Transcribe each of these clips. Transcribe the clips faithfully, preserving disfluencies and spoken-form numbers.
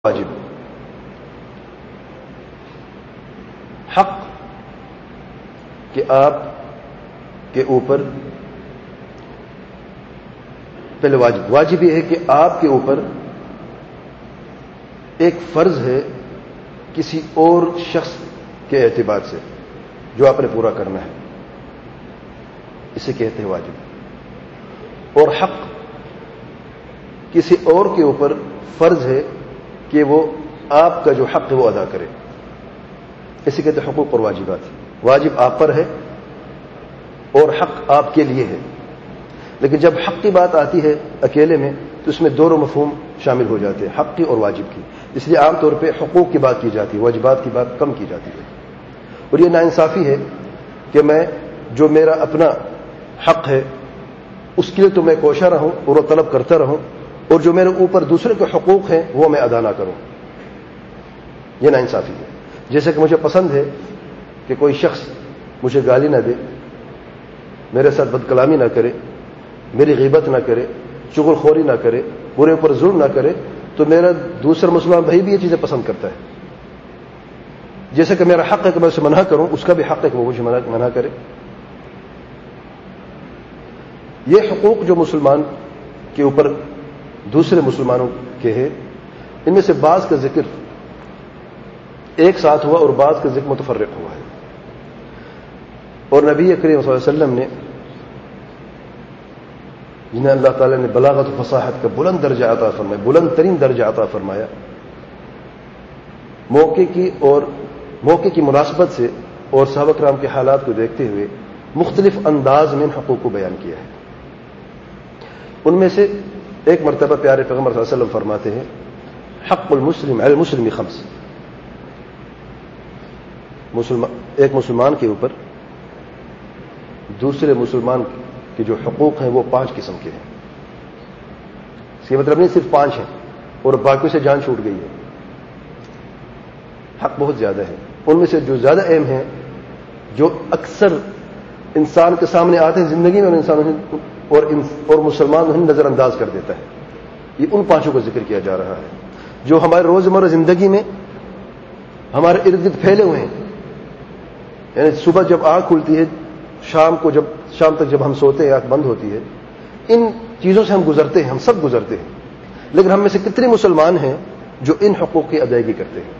واجب حق کہ آپ کے اوپر پہلے واجب واجب یہ ہے کہ آپ کے اوپر ایک فرض ہے کسی اور شخص کے اعتبار سے جو آپ نے پورا کرنا ہے، اسے کہتے ہیں واجب۔ اور حق کسی اور کے اوپر فرض ہے کہ وہ آپ کا جو حق ہے وہ ادا کرے، اسے کہتے ہیں حقوق اور واجبات۔ واجب آپ پر ہے اور حق آپ کے لیے ہے، لیکن جب حق کی بات آتی ہے اکیلے میں تو اس میں دونوں مفہوم شامل ہو جاتے ہیں، حق کی اور واجب کی، اس لیے عام طور پہ حقوق کی بات کی جاتی ہے، واجبات کی بات کم کی جاتی ہے۔ اور یہ ناانصافی ہے کہ میں جو میرا اپنا حق ہے اس کے لیے تو میں کوشاں رہوں اور وہ طلب کرتا رہوں، اور جو میرے اوپر دوسرے کے حقوق ہیں وہ میں ادا نہ کروں، یہ ناانصافی ہے۔ جیسے کہ مجھے پسند ہے کہ کوئی شخص مجھے گالی نہ دے، میرے ساتھ بد کلامی نہ کرے، میری غیبت نہ کرے، چغل خوری نہ کرے، پورے اوپر ظلم نہ کرے، تو میرا دوسرا مسلمان بھائی بھی یہ چیزیں پسند کرتا ہے۔ جیسے کہ میرا حق ہے کہ میں اسے منع کروں، اس کا بھی حق ہے کہ وہ مجھے منع کرے۔ یہ حقوق جو مسلمان کے اوپر دوسرے مسلمانوں کے ہیں، ان میں سے بعض کا ذکر ایک ساتھ ہوا اور بعض کا ذکر متفرق ہوا ہے۔ اور نبی کریم صلی اللہ علیہ وسلم نے جنہیں اللہ تعالیٰ نے بلاغت و فصاحت کا بلند درجہ عطا فرمایا، بلند ترین درجہ عطا فرمایا، موقع کی اور موقع کی مناسبت سے اور صحابہ کرام کے حالات کو دیکھتے ہوئے مختلف انداز میں ان حقوق کو بیان کیا ہے۔ ان میں سے ایک مرتبہ پیارے پیغمبر صلی اللہ علیہ وسلم فرماتے ہیں، حق المسلم علی المسلم خمس، مسلمان ایک مسلمان کے اوپر دوسرے مسلمان کے جو حقوق ہیں وہ پانچ قسم کے ہیں۔ اس کا مطلب نہیں صرف پانچ ہیں اور باقیوں سے جان چھوٹ گئی ہے، حق بہت زیادہ ہے۔ ان میں سے جو زیادہ اہم ہیں، جو اکثر انسان کے سامنے آتے ہیں زندگی میں، اور انسان اور اور مسلمان انہیں نظر انداز کر دیتا ہے، یہ ان پانچوں کا ذکر کیا جا رہا ہے جو ہمارے روزمرہ زندگی میں ہمارے ارد گرد پھیلے ہوئے ہیں۔ یعنی صبح جب آنکھ کھلتی ہے، شام کو جب شام تک جب ہم سوتے ہیں، آنکھ بند ہوتی ہے، ان چیزوں سے ہم گزرتے ہیں، ہم سب گزرتے ہیں، لیکن ہم میں سے کتنے مسلمان ہیں جو ان حقوق کی ادائیگی کرتے ہیں؟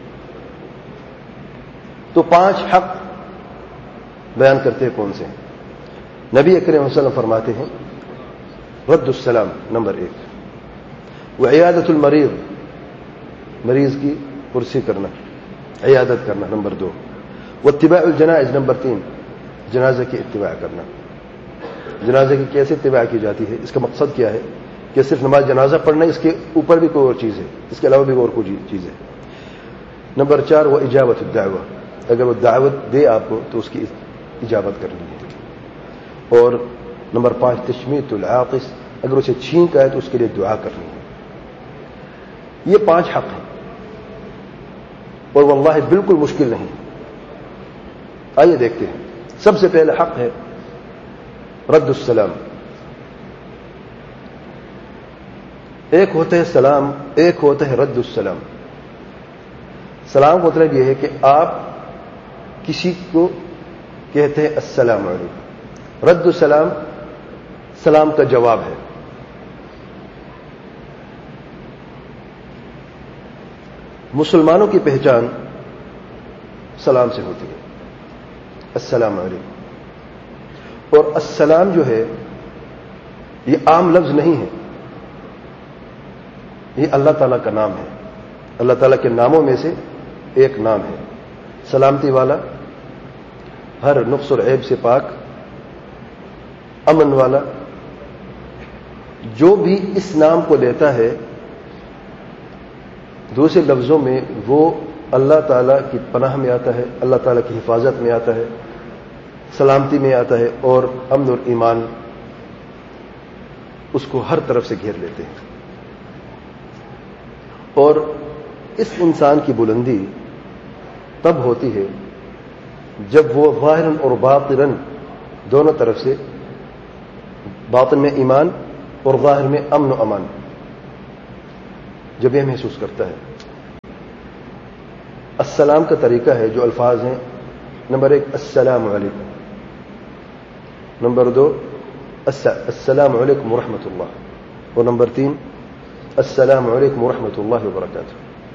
تو پانچ حق بیان کرتے ہیں، کون سے ہیں؟ نبی کریم صلی اللہ علیہ وسلم فرماتے ہیں، رد السلام نمبر ایک، وعیادت المریض، مریض کی پرسی کرنا، عیادت کرنا نمبر دو، واتباع الجنائز نمبر تین، جنازے کی اتباع کرنا۔ جنازے کی کیسے اتباع کی جاتی ہے، اس کا مقصد کیا ہے کہ صرف نماز جنازہ پڑھنا، اس کے اوپر بھی کوئی اور چیز ہے، اس کے علاوہ بھی اور کوئی چیز ہے۔ نمبر چار، وہ اجابت الدعوہ، اگر وہ دعوت دے آپ کو تو اس کی اجابت کرنی ہے۔ اور نمبر پانچ، تشمیت العاطس، اگر اسے چھینک آئے تو اس کے لیے دعا کرنی ہے۔ یہ پانچ حق ہیں اور واللہ بالکل مشکل نہیں۔ آئیے دیکھتے ہیں۔ سب سے پہلے حق ہے رد السلام۔ ایک ہوتا ہے سلام، ایک ہوتا ہے رد السلام۔ سلام کا مطلب یہ ہے کہ آپ کسی کو کہتے ہیں السلام علیکم، رد السلام سلام کا جواب ہے۔ مسلمانوں کی پہچان سلام سے ہوتی ہے، السلام علیکم۔ اور السلام جو ہے یہ عام لفظ نہیں ہے، یہ اللہ تعالیٰ کا نام ہے، اللہ تعالیٰ کے ناموں میں سے ایک نام ہے، سلامتی والا، ہر نقص اور عیب سے پاک، امن والا۔ جو بھی اس نام کو لیتا ہے دوسرے لفظوں میں وہ اللہ تعالیٰ کی پناہ میں آتا ہے، اللہ تعالیٰ کی حفاظت میں آتا ہے، سلامتی میں آتا ہے، اور امن اور ایمان اس کو ہر طرف سے گھیر لیتے ہیں۔ اور اس انسان کی بلندی تب ہوتی ہے جب وہ ظاہراً اور باطناً دونوں طرف سے، باطن میں ایمان اور ظاہر میں امن و امان، جب یہ محسوس کرتا ہے السلام کا طریقہ ہے جو الفاظ ہیں. نمبر ایک السلام علیکم. نمبر دو السلام علیکم ورحمۃ اللہ. اور نمبر تین السلام علیکم ورحمۃ اللہ وبرکاتہ.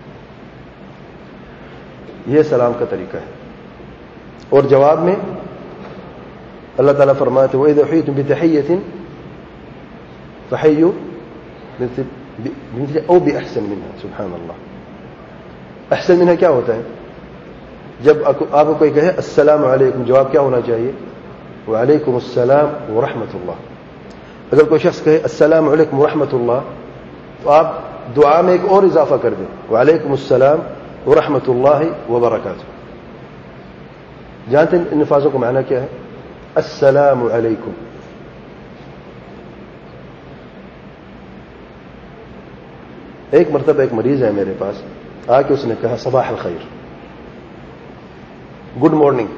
یہ سلام کا طریقہ ہے. اور جواب میں اللہ تعالیٰ فرماتے وَإِذَا حُيِّيتُم بِتَحِيَّةٍ فَحَيُّوا بِمِثْلِهَا أَوْ بِأَحْسَنَ مِنْهَا. سبحان اللہ. احسن منها کیا ہوتا ہے؟ جب آپ کو کوئی کہے السلام علیکم، جواب کیا ہونا چاہیے؟ وعلیکم السلام ورحمۃ اللہ. اگر کوئی شخص کہے السلام علیکم ورحمۃ اللہ تو آپ دعا میں ایک اور اضافہ کر دیں وعلیکم السلام ورحمۃ اللہ وبرکاتہ. جانتے ہیں ان الفاظوں کو معنی کیا ہے؟ السلام علیکم. ایک مرتبہ ایک مریض ہے میرے پاس، آ کے اس نے کہا صباح الخیر، گڈ مارننگ.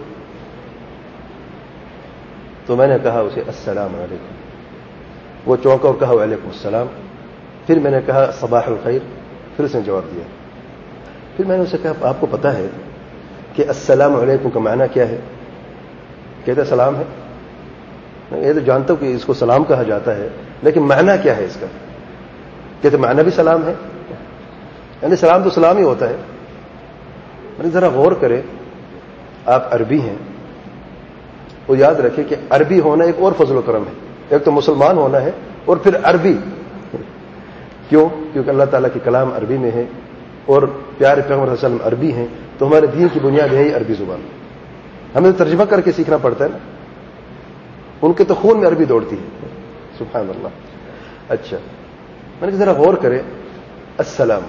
تو میں نے کہا اسے السلام علیکم. وہ چونکا اور کہا وعلیکم السلام. پھر میں نے کہا صباح الخیر، پھر اس نے جواب دیا. پھر میں نے اسے کہا آپ کو پتا ہے کہ السلام علیکم کا معنی کیا ہے؟ کہتا سلام ہے. یہ تو جانتا ہوں کہ اس کو سلام کہا جاتا ہے، لیکن معنی کیا ہے اس کا؟ کہتے معنی بھی سلام ہے، یعنی سلام تو سلام ہی ہوتا ہے. میں ذرا غور کرے، آپ عربی ہیں، وہ یاد رکھیں کہ عربی ہونا ایک اور فضل و کرم ہے. ایک تو مسلمان ہونا ہے اور پھر عربی. کیوں؟ کیونکہ اللہ تعالیٰ کی کلام عربی میں ہے اور پیارے پیغمبر صلی اللہ علیہ وسلم عربی ہیں، تو ہمارے دین کی بنیاد ہے ہی عربی زبان. ہمیں ترجمہ کر کے سیکھنا پڑتا ہے نا. ان کے تو خون میں عربی دوڑتی ہے. سبحان اللہ. اچھا، میں نے ذرا غور کرے، السلام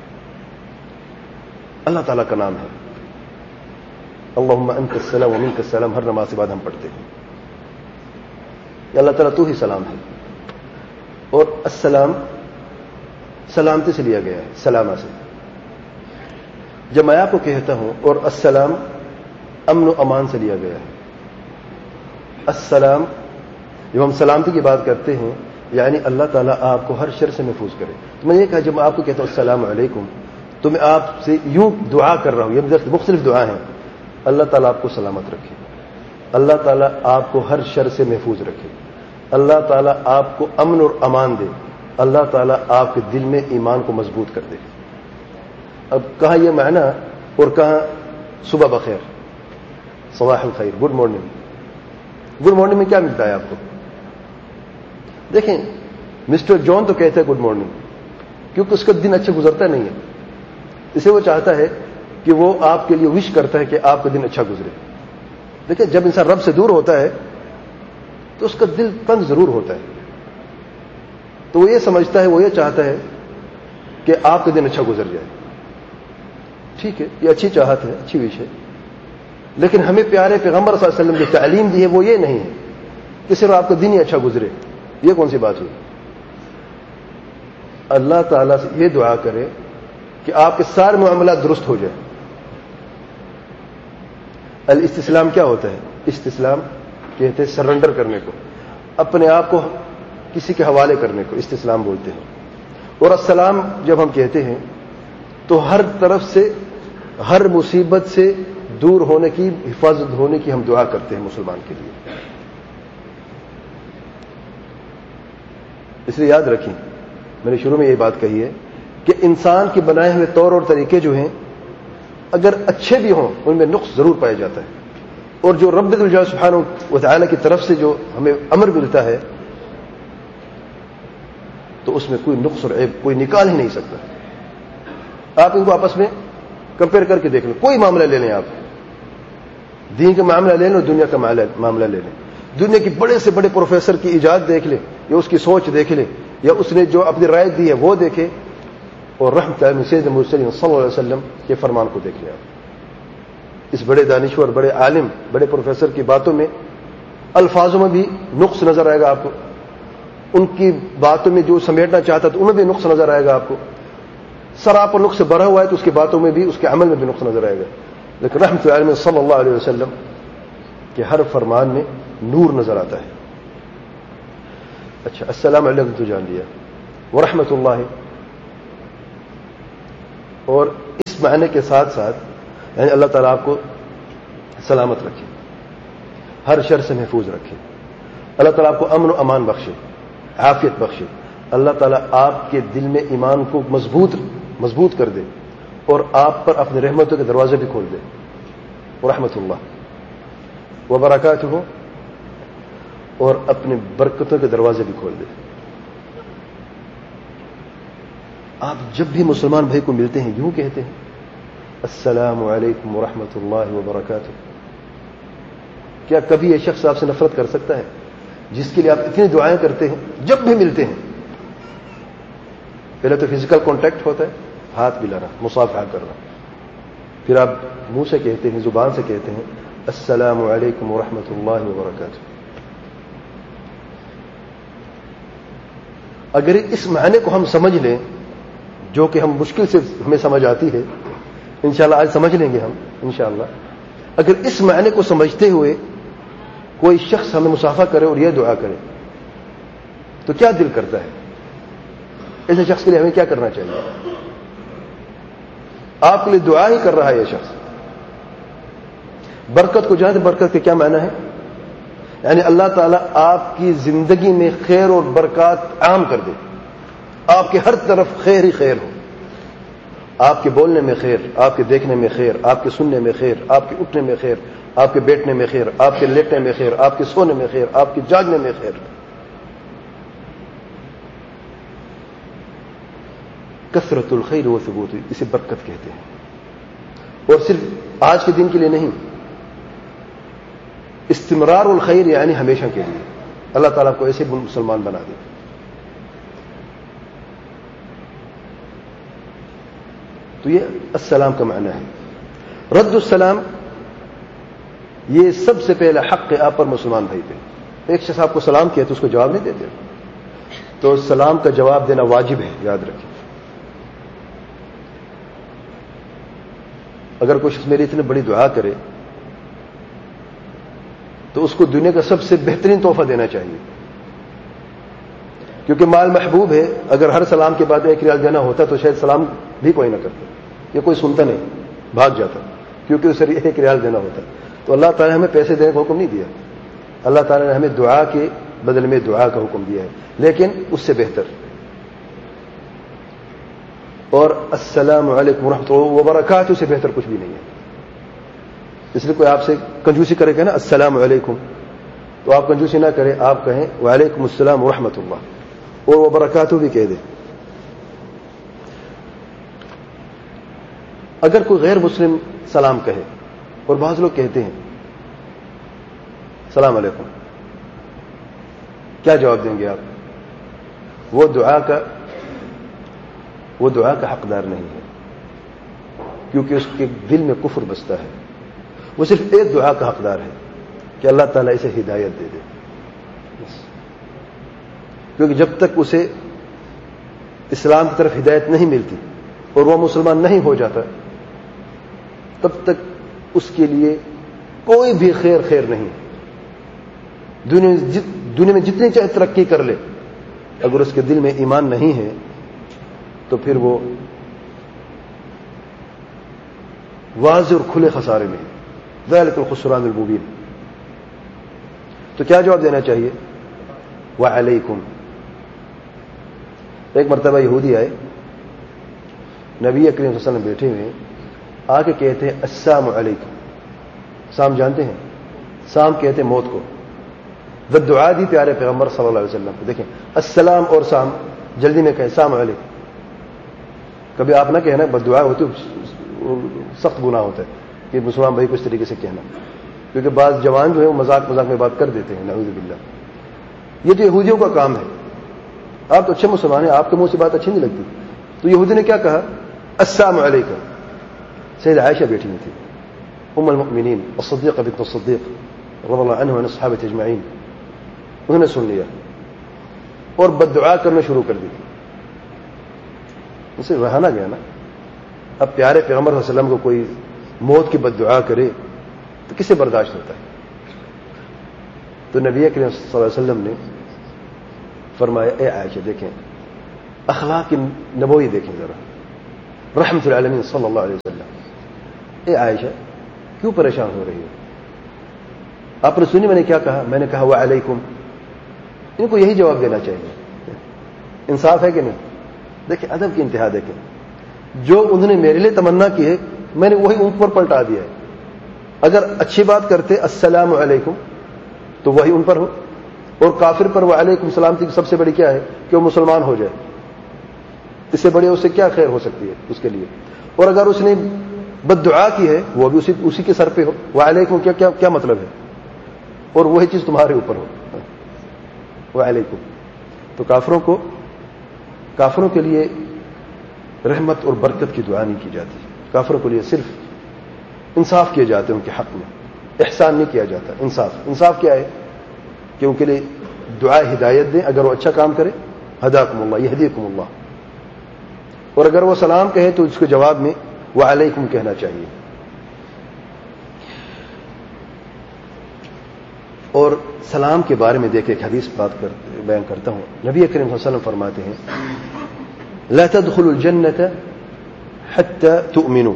اللہ تعالیٰ کا نام ہے. اللہم انت السلام ومنک السلام ہر نماز کے بعد ہم پڑھتے ہیں. اللہ تعالیٰ تو ہی سلام ہے. اور السلام سلامتی سے لیا گیا ہے، سلامہ سے. جب میں آپ کو کہتا ہوں اور السلام امن و امان سے لیا گیا ہے. السلام جب ہم سلامتی کی بات کرتے ہیں یعنی اللہ تعالیٰ آپ کو ہر شر سے محفوظ کرے. تو میں یہ کہا جب میں آپ کو کہتا ہوں السلام علیکم تو میں آپ سے یوں دعا کر رہا ہوں. یہ مختلف دعا ہیں. اللہ تعالیٰ آپ کو سلامت رکھے، اللہ تعالیٰ آپ کو ہر شر سے محفوظ رکھے، اللہ تعالیٰ آپ کو امن اور امان دے، اللہ تعالیٰ آپ کے دل میں ایمان کو مضبوط کر دے. اب کہاں یہ معنی اور کہاں صبح بخیر، صباح الخیر، گڈ مارننگ. گڈ مارننگ میں کیا ملتا ہے آپ کو؟ دیکھیں مسٹر جان تو کہتے ہیں گڈ مارننگ کیونکہ اس کا دن اچھا گزرتا نہیں ہے، اسے وہ چاہتا ہے کہ وہ آپ کے لیے وش کرتا ہے کہ آپ کا دن اچھا گزرے. دیکھیں جب انسان رب سے دور ہوتا ہے تو اس کا دل تنگ ضرور ہوتا ہے، تو وہ یہ سمجھتا ہے، وہ یہ چاہتا ہے کہ آپ کا دن اچھا گزر جائے. ٹھیک ہے، یہ اچھی چاہت ہے، اچھی وش ہے، لیکن ہمیں پیارے پیغمبر صلی اللہ علیہ وسلم جو تعلیم دی ہے وہ یہ نہیں ہے کہ صرف آپ کا دن ہی اچھا گزرے. یہ کون سی بات ہوئی؟ اللہ تعالیٰ سے یہ دعا کرے کہ آپ کے سارے معاملات درست ہو جائیں. الاستسلام کیا ہوتا ہے؟ استسلام کہتے ہیں سرنڈر کرنے کو، اپنے آپ کو کسی کے حوالے کرنے کو استسلام بولتے ہیں. اور السلام جب ہم کہتے ہیں تو ہر طرف سے، ہر مصیبت سے دور ہونے کی، حفاظت ہونے کی ہم دعا کرتے ہیں مسلمان کے لیے. اس لیے یاد رکھیں، میں نے شروع میں یہ بات کہی ہے کہ انسان کے بنائے ہوئے طور اور طریقے جو ہیں اگر اچھے بھی ہوں ان میں نقص ضرور پایا جاتا ہے. اور جو رب الجلال سبحانہ و تعالی کی طرف سے جو ہمیں امر ملتا ہے تو اس میں کوئی نقص اور عیب کوئی نکال ہی نہیں سکتا. آپ ان کو آپس میں کمپیئر کر کے دیکھ لیں. کوئی معاملہ لے لیں، آپ دین کا معاملہ لے لیں اور دنیا کا معاملہ لے لیں. دنیا کی بڑے سے بڑے پروفیسر کی ایجاد دیکھ لیں یا اس کی سوچ دیکھ لیں یا اس نے جو اپنی رائے دی ہے وہ دیکھیں، اور رحمت اللہ سید المرسلین صلی اللہ علیہ وسلم کے فرمان کو دیکھ لیں. آپ اس بڑے دانشور، بڑے عالم، بڑے پروفیسر کی باتوں میں الفاظوں میں بھی نقص نظر آئے گا آپ کو. ان کی باتوں میں جو سمیٹنا چاہتا تو ان میں بھی نقص نظر آئے گا آپ کو. سراپا نقص سے بھرا ہوا ہے تو اس کی باتوں میں بھی، اس کے عمل میں بھی نقص نظر آئے گا. لیکن رحمت اللہ صلی اللہ علیہ وسلم کے ہر فرمان میں نور نظر آتا ہے. اچھا، السلام علیکم تو جان لیا، ورحمۃ اللہ. اور اس معنی کے ساتھ ساتھ یعنی اللہ تعالیٰ آپ کو سلامت رکھے، ہر شر سے محفوظ رکھے، اللہ تعالیٰ آپ کو امن و امان بخشے، عافیت بخشے، اللہ تعالیٰ آپ کے دل میں ایمان کو مضبوط مضبوط کر دے اور آپ پر اپنے رحمتوں کے دروازے بھی کھول دے، ورحمۃ اللہ وبرکاتہ، اور اپنے برکتوں کے دروازے بھی کھول دے۔ آپ جب بھی مسلمان بھائی کو ملتے ہیں یوں کہتے ہیں السلام علیکم ورحمۃ اللہ وبرکاتہ۔ کیا کبھی یہ شخص آپ سے نفرت کر سکتا ہے جس کے لیے آپ اتنی دعائیں کرتے ہیں جب بھی ملتے ہیں؟ پہلے تو فزیکل کانٹیکٹ ہوتا ہے، ہاتھ ملانا، مصافحہ کرنا، پھر آپ منہ سے کہتے ہیں، زبان سے کہتے ہیں السلام علیکم ورحمۃ اللہ وبرکاتہ۔ اگر اس معنی کو ہم سمجھ لیں جو کہ ہم مشکل سے ہمیں سمجھ آتی ہے، انشاءاللہ آج سمجھ لیں گے ہم انشاءاللہ، اگر اس معنی کو سمجھتے ہوئے کوئی شخص ہمیں مصافحہ کرے اور یہ دعا کرے تو کیا دل کرتا ہے؟ ایسے شخص کے لیے ہمیں کیا کرنا چاہیے؟ آپ کے لیے دعا ہی کر رہا ہے یہ شخص۔ برکت کو جانتے برکت کے کیا معنی ہے؟ یعنی اللہ تعالیٰ آپ کی زندگی میں خیر اور برکات عام کر دے، آپ کے ہر طرف خیر ہی خیر ہو، آپ کے بولنے میں خیر، آپ کے دیکھنے میں خیر، آپ کے سننے میں خیر، آپ کے اٹھنے میں خیر، آپ کے بیٹھنے میں خیر، آپ کے لیٹنے میں خیر، آپ کے سونے میں خیر، آپ کے جاگنے میں خیر۔ کثرت الخیر و ثبوت، اسے برکت کہتے ہیں، اور صرف آج کے دن کے لیے نہیں، استمرار الخیر یعنی ہمیشہ کے لیے اللہ تعالیٰ کو ایسے مسلمان بنا دے۔ تو یہ السلام کا معنی ہے۔ رد السلام، یہ سب سے پہلا حق ہے آپ پر مسلمان بھائی پہ۔ ایک شخص آپ کو سلام کیا تو اس کو جواب نہیں دیتے، تو سلام کا جواب دینا واجب ہے، یاد رکھیں۔ اگر کوئی شخص میری اتنی بڑی دعا کرے تو اس کو دنیا کا سب سے بہترین تحفہ دینا چاہیے، کیونکہ مال محبوب ہے۔ اگر ہر سلام کے بعد ایک ریال دینا ہوتا تو شاید سلام بھی کوئی نہ کرتا، یہ کوئی سنتا نہیں، بھاگ جاتا، کیونکہ اسے ایک ریال دینا ہوتا۔ تو اللہ تعالیٰ نے ہمیں پیسے دینے کا حکم نہیں دیا، اللہ تعالیٰ نے ہمیں دعا کے بدلے میں دعا کا حکم دیا ہے، لیکن اس سے بہتر۔ اور السلام علیکم ورحمۃ اللہ وبرکاتہ سے بہتر کچھ بھی نہیں ہے۔ اس لیے کوئی آپ سے کنجوسی کرے گا نا السلام علیکم، تو آپ کنجوسی نہ کریں، آپ کہیں وعلیکم السلام ورحمۃ اللہ، اور وبرکاتہ بھی کہہ دیں۔ اگر کوئی غیر مسلم سلام کہے، اور بعض لوگ کہتے ہیں السلام علیکم، کیا جواب دیں گے آپ؟ وہ دعا کا وہ دعا کا حقدار نہیں ہے، کیونکہ اس کے دل میں کفر بستا ہے۔ وہ صرف ایک دعا کا حقدار ہے کہ اللہ تعالیٰ اسے ہدایت دے دے، کیونکہ جب تک اسے اسلام کی طرف ہدایت نہیں ملتی اور وہ مسلمان نہیں ہو جاتا، تب تک اس کے لیے کوئی بھی خیر خیر نہیں۔ دنیا میں جتنی چاہے ترقی کر لے، اگر اس کے دل میں ایمان نہیں ہے تو پھر وہ واضح اور کھلے خسارے میں ہے، ذالک الخسران المبین۔ تو کیا جواب دینا چاہیے؟ وعلیکم۔ ایک مرتبہ یہودی آئے، نبی کریم صلی اللہ علیہ وسلم بیٹھے ہوئے، آ کے کہتے ہیں السلام علیکم۔ سام جانتے ہیں؟ سام کہتے ہیں موت کو۔ بد دعا دی پیارے پیغمبر صلی اللہ علیہ وسلم کو۔ دیکھیں، السلام اور سام جلدی میں کہیں السلام علیکم۔ کبھی آپ نہ کہنا، بد دعا ہوتی سخت گناہ ہوتا ہے کہ مسلمان بھائی کو اس طریقے سے کہنا، کیونکہ بعض جوان جو ہے وہ مذاق مذاق میں بات کر دیتے ہیں، نعوذ باللہ۔ یہ تو یہودیوں کا کام ہے۔ آپ تو اچھے مسلمان ہیں، آپ کے منہ سے بات اچھی نہیں لگتی، تو یہودی نے کیا کہا؟ السلام علیکم۔ سید عائشہ بیٹھی ہوئی تھی، ام المؤمنین الصدیقہ بنت الصدیق رضی اللہ عنہ وعن الصحابہ اجمعین، انہوں نے سن لیا اور بد دعا کرنا شروع کر دی۔ اسے رہا نہ گیا نا۔ اب پیارے پیغمبر صلی اللہ علیہ وسلم کو کوئی موت کی بد دعا کرے تو کسے برداشت ہوتا ہے؟ تو نبی کریم صلی اللہ علیہ وسلم نے فرمایا، اے عائشہ دیکھیں، اخلاق نبوی دیکھیں ذرا، رحمت العالمین صلی اللہ علیہ وسلم۔ اے عائشہ کیوں پریشان ہو رہی ہو؟ آپ نے سنی میں نے کیا کہا؟ میں نے کہا وعلیکم. ان کو یہی جواب دینا چاہیے. انصاف ہے کہ نہیں؟ دیکھیں ادب کی انتہا دیکھیں. جو انہوں نے میرے لیے تمنا کی ہے میں نے وہی ان پر پلٹا دیا ہے. اگر اچھی بات کرتے السلام علیکم تو وہی ان پر ہو, اور کافر پر وعلیکم السلام کی سب سے بڑی کیا ہے کہ وہ مسلمان ہو جائے. اس سے بڑی اس سے کیا خیر ہو سکتی ہے اس کے لیے؟ اور اگر اس نے بد دعا کی ہے وہ بھی اسی اسی کے سر پہ ہو. وعلیکم کیا کیا کیا مطلب ہے؟ اور وہی چیز تمہارے اوپر ہو وعلیکم. تو کافروں کو کافروں کے لیے رحمت اور برکت کی دعا نہیں کی جاتی. کافروں کے لیے صرف انصاف کیے جاتے ہیں ان کے حق میں, احسان نہیں کیا جاتا. انصاف انصاف کیا ہے کہ ان کے لیے دعا ہدایت دیں. اگر وہ اچھا کام کرے ہداکم اللہ یہدیکم اللہ, اور اگر وہ سلام کہے تو اس کے جواب میں وعلیکم کہنا چاہیے. اور سلام کے بارے میں دیکھیں ایک حدیث بات کر بیان کرتا ہوں. نبی کریم صلی اللہ علیہ وسلم فرماتے ہیں لا تدخلوا الجنة حتى تؤمنوا.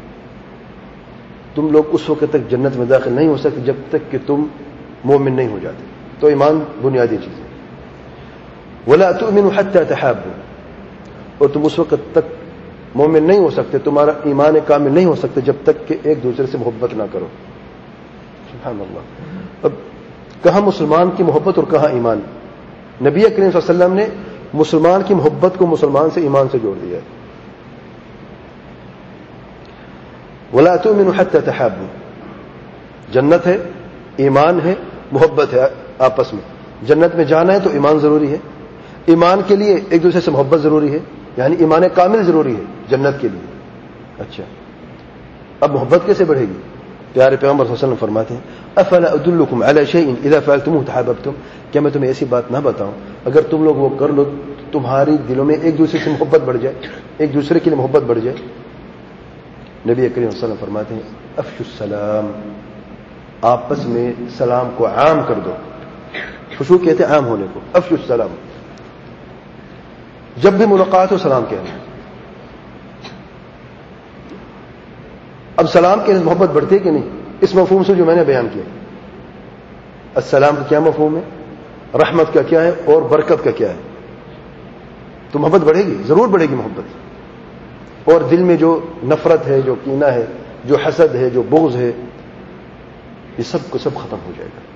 تم لوگ اس وقت تک جنت میں داخل نہیں ہو سکتے جب تک کہ تم مومن نہیں ہو جاتے. تو ایمان بنیادی چیز ہے. ولا تؤمنوا حتى تحابوا, اور تم اس وقت تک مومن نہیں ہو سکتے, تمہارا ایمان کامل نہیں ہو سکتے جب تک کہ ایک دوسرے سے محبت نہ کرو. سبحان اللہ. اب کہاں مسلمان کی محبت اور کہاں ایمان؟ نبی کریم صلی اللہ علیہ وسلم نے مسلمان کی محبت کو مسلمان سے ایمان سے جوڑ دیا ہے. ولا تؤمنوا حتى تحابوا. جنت ہے, ایمان ہے, محبت ہے آپس میں. جنت میں جانا ہے تو ایمان ضروری ہے. ایمان کے لیے ایک دوسرے سے محبت ضروری ہے, یعنی ایمان کامل ضروری ہے جنت کے لیے. اچھا اب محبت کیسے بڑھے گی؟ پیارے پیغمبر صلی اللہ علیہ وسلم فرماتے ہیں افلا ادلکم علی شیء اذا فعلتموه تحاببتم. کیا میں تمہیں ایسی بات نہ بتاؤں اگر تم لوگ وہ کر لو تمہاری دلوں میں ایک دوسرے سے محبت بڑھ جائے, ایک دوسرے کے لیے محبت بڑھ جائے. نبی کریم صلی اللہ علیہ وسلم فرماتے ہیں افشوا السلام, آپس میں سلام کو عام کر دو. خوشبو کہتے ہیں عام ہونے کو. افشوا السلام, جب بھی ملاقات ہو سلام کہنا. اب سلام کے محبت بڑھتی ہے کہ نہیں؟ اس مفہوم سے جو میں نے بیان کیا. السلام کا کیا مفہوم ہے, رحمت کا کیا ہے, اور برکت کا کیا ہے. تو محبت بڑھے گی, ضرور بڑھے گی محبت. اور دل میں جو نفرت ہے, جو کینہ ہے, جو حسد ہے, جو بغض ہے, یہ سب کو سب ختم ہو جائے گا.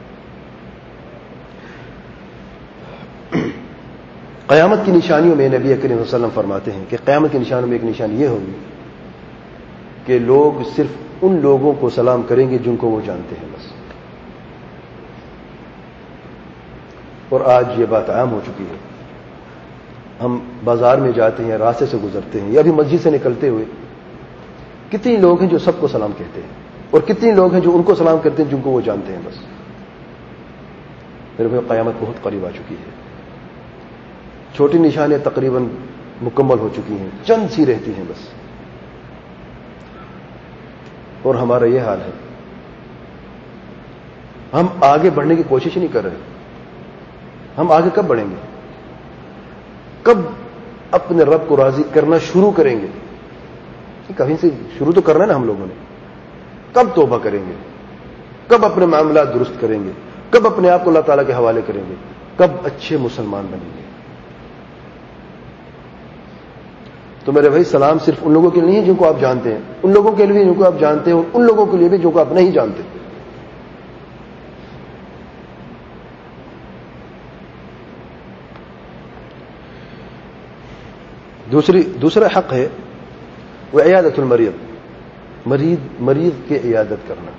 قیامت کی نشانیوں میں نبی کریم صلی اللہ علیہ وسلم فرماتے ہیں کہ قیامت کی نشانیوں میں ایک نشانی یہ ہوگی کہ لوگ صرف ان لوگوں کو سلام کریں گے جن کو وہ جانتے ہیں بس. اور آج یہ بات عام ہو چکی ہے. ہم بازار میں جاتے ہیں, راستے سے گزرتے ہیں, یا بھی مسجد سے نکلتے ہوئے کتنی لوگ ہیں جو سب کو سلام کہتے ہیں, اور کتنی لوگ ہیں جو ان کو سلام کرتے ہیں جن کو وہ جانتے ہیں بس. میرے بھائی قیامت بہت قریب آ چکی ہے. چھوٹی نشانیاں تقریباً مکمل ہو چکی ہیں, چند سی رہتی ہیں بس. اور ہمارا یہ حال ہے, ہم آگے بڑھنے کی کوشش ہی نہیں کر رہے. ہم آگے کب بڑھیں گے؟ کب اپنے رب کو راضی کرنا شروع کریں گے؟ کہیں سے شروع تو کرنا ہے نا ہم لوگوں نے. کب توبہ کریں گے؟ کب اپنے معاملات درست کریں گے؟ کب اپنے آپ کو اللہ تعالیٰ کے حوالے کریں گے؟ کب اچھے مسلمان بنیں گے؟ تو میرے بھائی سلام صرف ان لوگوں کے لیے نہیں جن کو آپ جانتے ہیں, ان لوگوں کے لیے جن کو آپ جانتے ہیں, اور ان لوگوں کے لیے بھی جن کو آپ نہیں جانتے. دوسری دوسرا حق ہے وہ عیادت المریض, مریض مریض کے عیادت کرنا.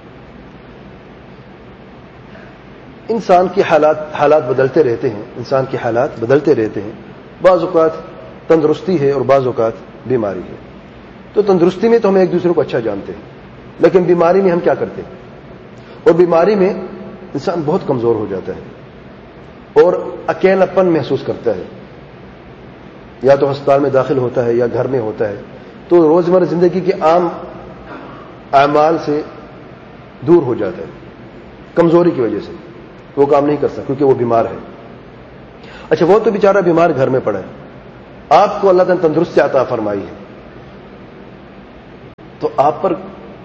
انسان کی حالات حالات بدلتے رہتے ہیں, انسان کے حالات بدلتے رہتے ہیں. بعض اوقات تندرستی ہے اور بعض اوقات بیماری ہے. تو تندرستی میں تو ہم ایک دوسرے کو اچھا جانتے ہیں, لیکن بیماری میں ہم کیا کرتے ہیں؟ اور بیماری میں انسان بہت کمزور ہو جاتا ہے اور اکیلاپن محسوس کرتا ہے. یا تو ہسپتال میں داخل ہوتا ہے یا گھر میں ہوتا ہے, تو روزمرہ زندگی کے عام اعمال سے دور ہو جاتا ہے کمزوری کی وجہ سے. وہ کام نہیں کر سکتا کیونکہ وہ بیمار ہے. اچھا وہ تو بیچارہ بیمار گھر میں پڑا ہے, آپ کو اللہ تعالیٰ نے تندرستی عطا فرمائی ہے, تو آپ پر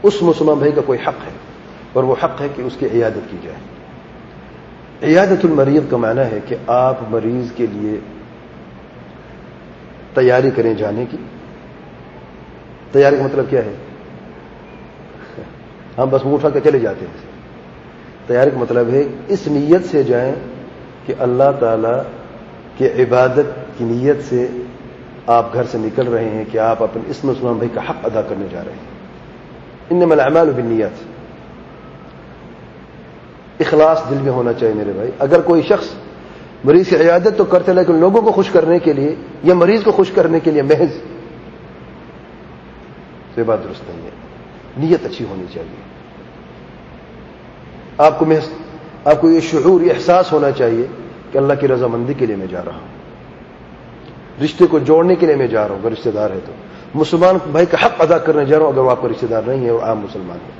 اس مسلمان بھائی کا کوئی حق ہے، اور وہ حق ہے کہ اس کی عیادت کی جائے۔ عیادت المریض کا معنی ہے کہ آپ مریض کے لیے تیاری کریں جانے کی۔ تیاری کا مطلب کیا ہے؟ ہم بس منہ اٹھا کے چلے جاتے ہیں۔ تیاری کا مطلب ہے اس نیت سے جائیں کہ اللہ تعالی کی عبادت کی نیت سے آپ گھر سے نکل رہے ہیں کہ آپ اپنے اس مسلمان بھائی کا حق ادا کرنے جا رہے ہیں۔ انما الاعمال بالنیات، اخلاص دل میں ہونا چاہیے میرے بھائی۔ اگر کوئی شخص مریض کی عیادت تو کرتے لیکن لوگوں کو خوش کرنے کے لیے یا مریض کو خوش کرنے کے لیے محض، تو یہ بات درست نہیں ہے۔ نیت اچھی ہونی چاہیے۔ آپ کو محض آپ کو یہ شعور، یہ احساس ہونا چاہیے کہ اللہ کی رضامندی کے لیے میں جا رہا ہوں، رشتے کو جوڑنے کے لیے میں جا رہا ہوں۔ اگر رشتے دار ہے تو مسلمان بھائی کا حق ادا کرنے جا رہا ہوں، اگر وہ آپ کا رشتے دار نہیں ہے اور عام مسلمان ہے۔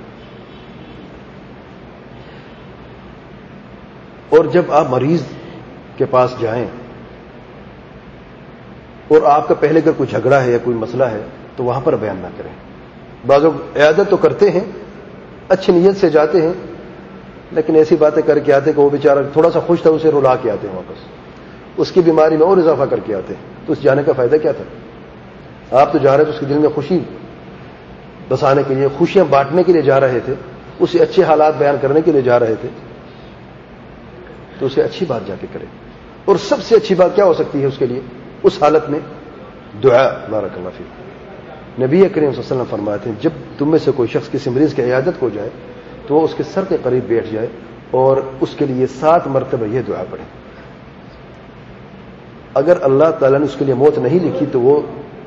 اور جب آپ مریض کے پاس جائیں اور آپ کا پہلے اگر کوئی جھگڑا ہے یا کوئی مسئلہ ہے تو وہاں پر بیان نہ کریں۔ بعض لوگ عیادت تو کرتے ہیں، اچھی نیت سے جاتے ہیں، لیکن ایسی باتیں کر کے آتے ہیں کہ وہ بیچارہ تھوڑا سا خوش تھا، اسے رلا کے آتے ہیں واپس، اس کی بیماری میں اور اضافہ کر کے آتے ہیں۔ تو اس جانے کا فائدہ کیا تھا؟ آپ تو جا رہے تھے اس کے دل میں خوشی بسانے کے لیے، خوشیاں بانٹنے کے لیے جا رہے تھے، اسے اچھے حالات بیان کرنے کے لیے جا رہے تھے، تو اسے اچھی بات جا کے کرے۔ اور سب سے اچھی بات کیا ہو سکتی ہے اس کے لیے اس حالت میں؟ دعا۔ بارک اللہ فیک۔ نبی کریم صلی اللہ علیہ وسلم فرماتے ہیں جب تم میں سے کوئی شخص کسی مریض کی عیادت کو جائے تو وہ اس کے سر کے قریب بیٹھ جائے اور اس کے لیے سات مرتبہ یہ دعا پڑھے۔ اگر اللہ تعالیٰ نے اس کے لیے موت نہیں لکھی تو وہ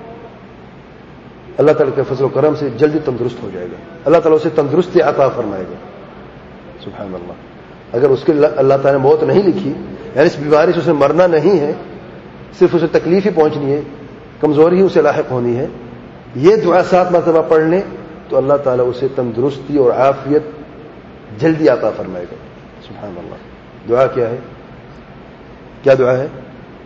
اللہ تعالیٰ کے فضل و کرم سے جلدی تندرست ہو جائے گا، اللہ تعالیٰ اسے تندرستی عطا فرمائے گا۔ سبحان اللہ۔ اگر اس کے اللہ تعالیٰ نے موت نہیں لکھی، یعنی اس بیماری سے اسے مرنا نہیں ہے، صرف اسے تکلیف ہی پہنچنی ہے، کمزوری ہی اسے لاحق ہونی ہے، یہ دعا سات مرتبہ پڑھ لیں تو اللہ تعالیٰ اسے تندرستی اور عافیت جلدی عطا فرمائے گا۔ سبحان اللہ۔ دعا کیا ہے؟ کیا دعا ہے؟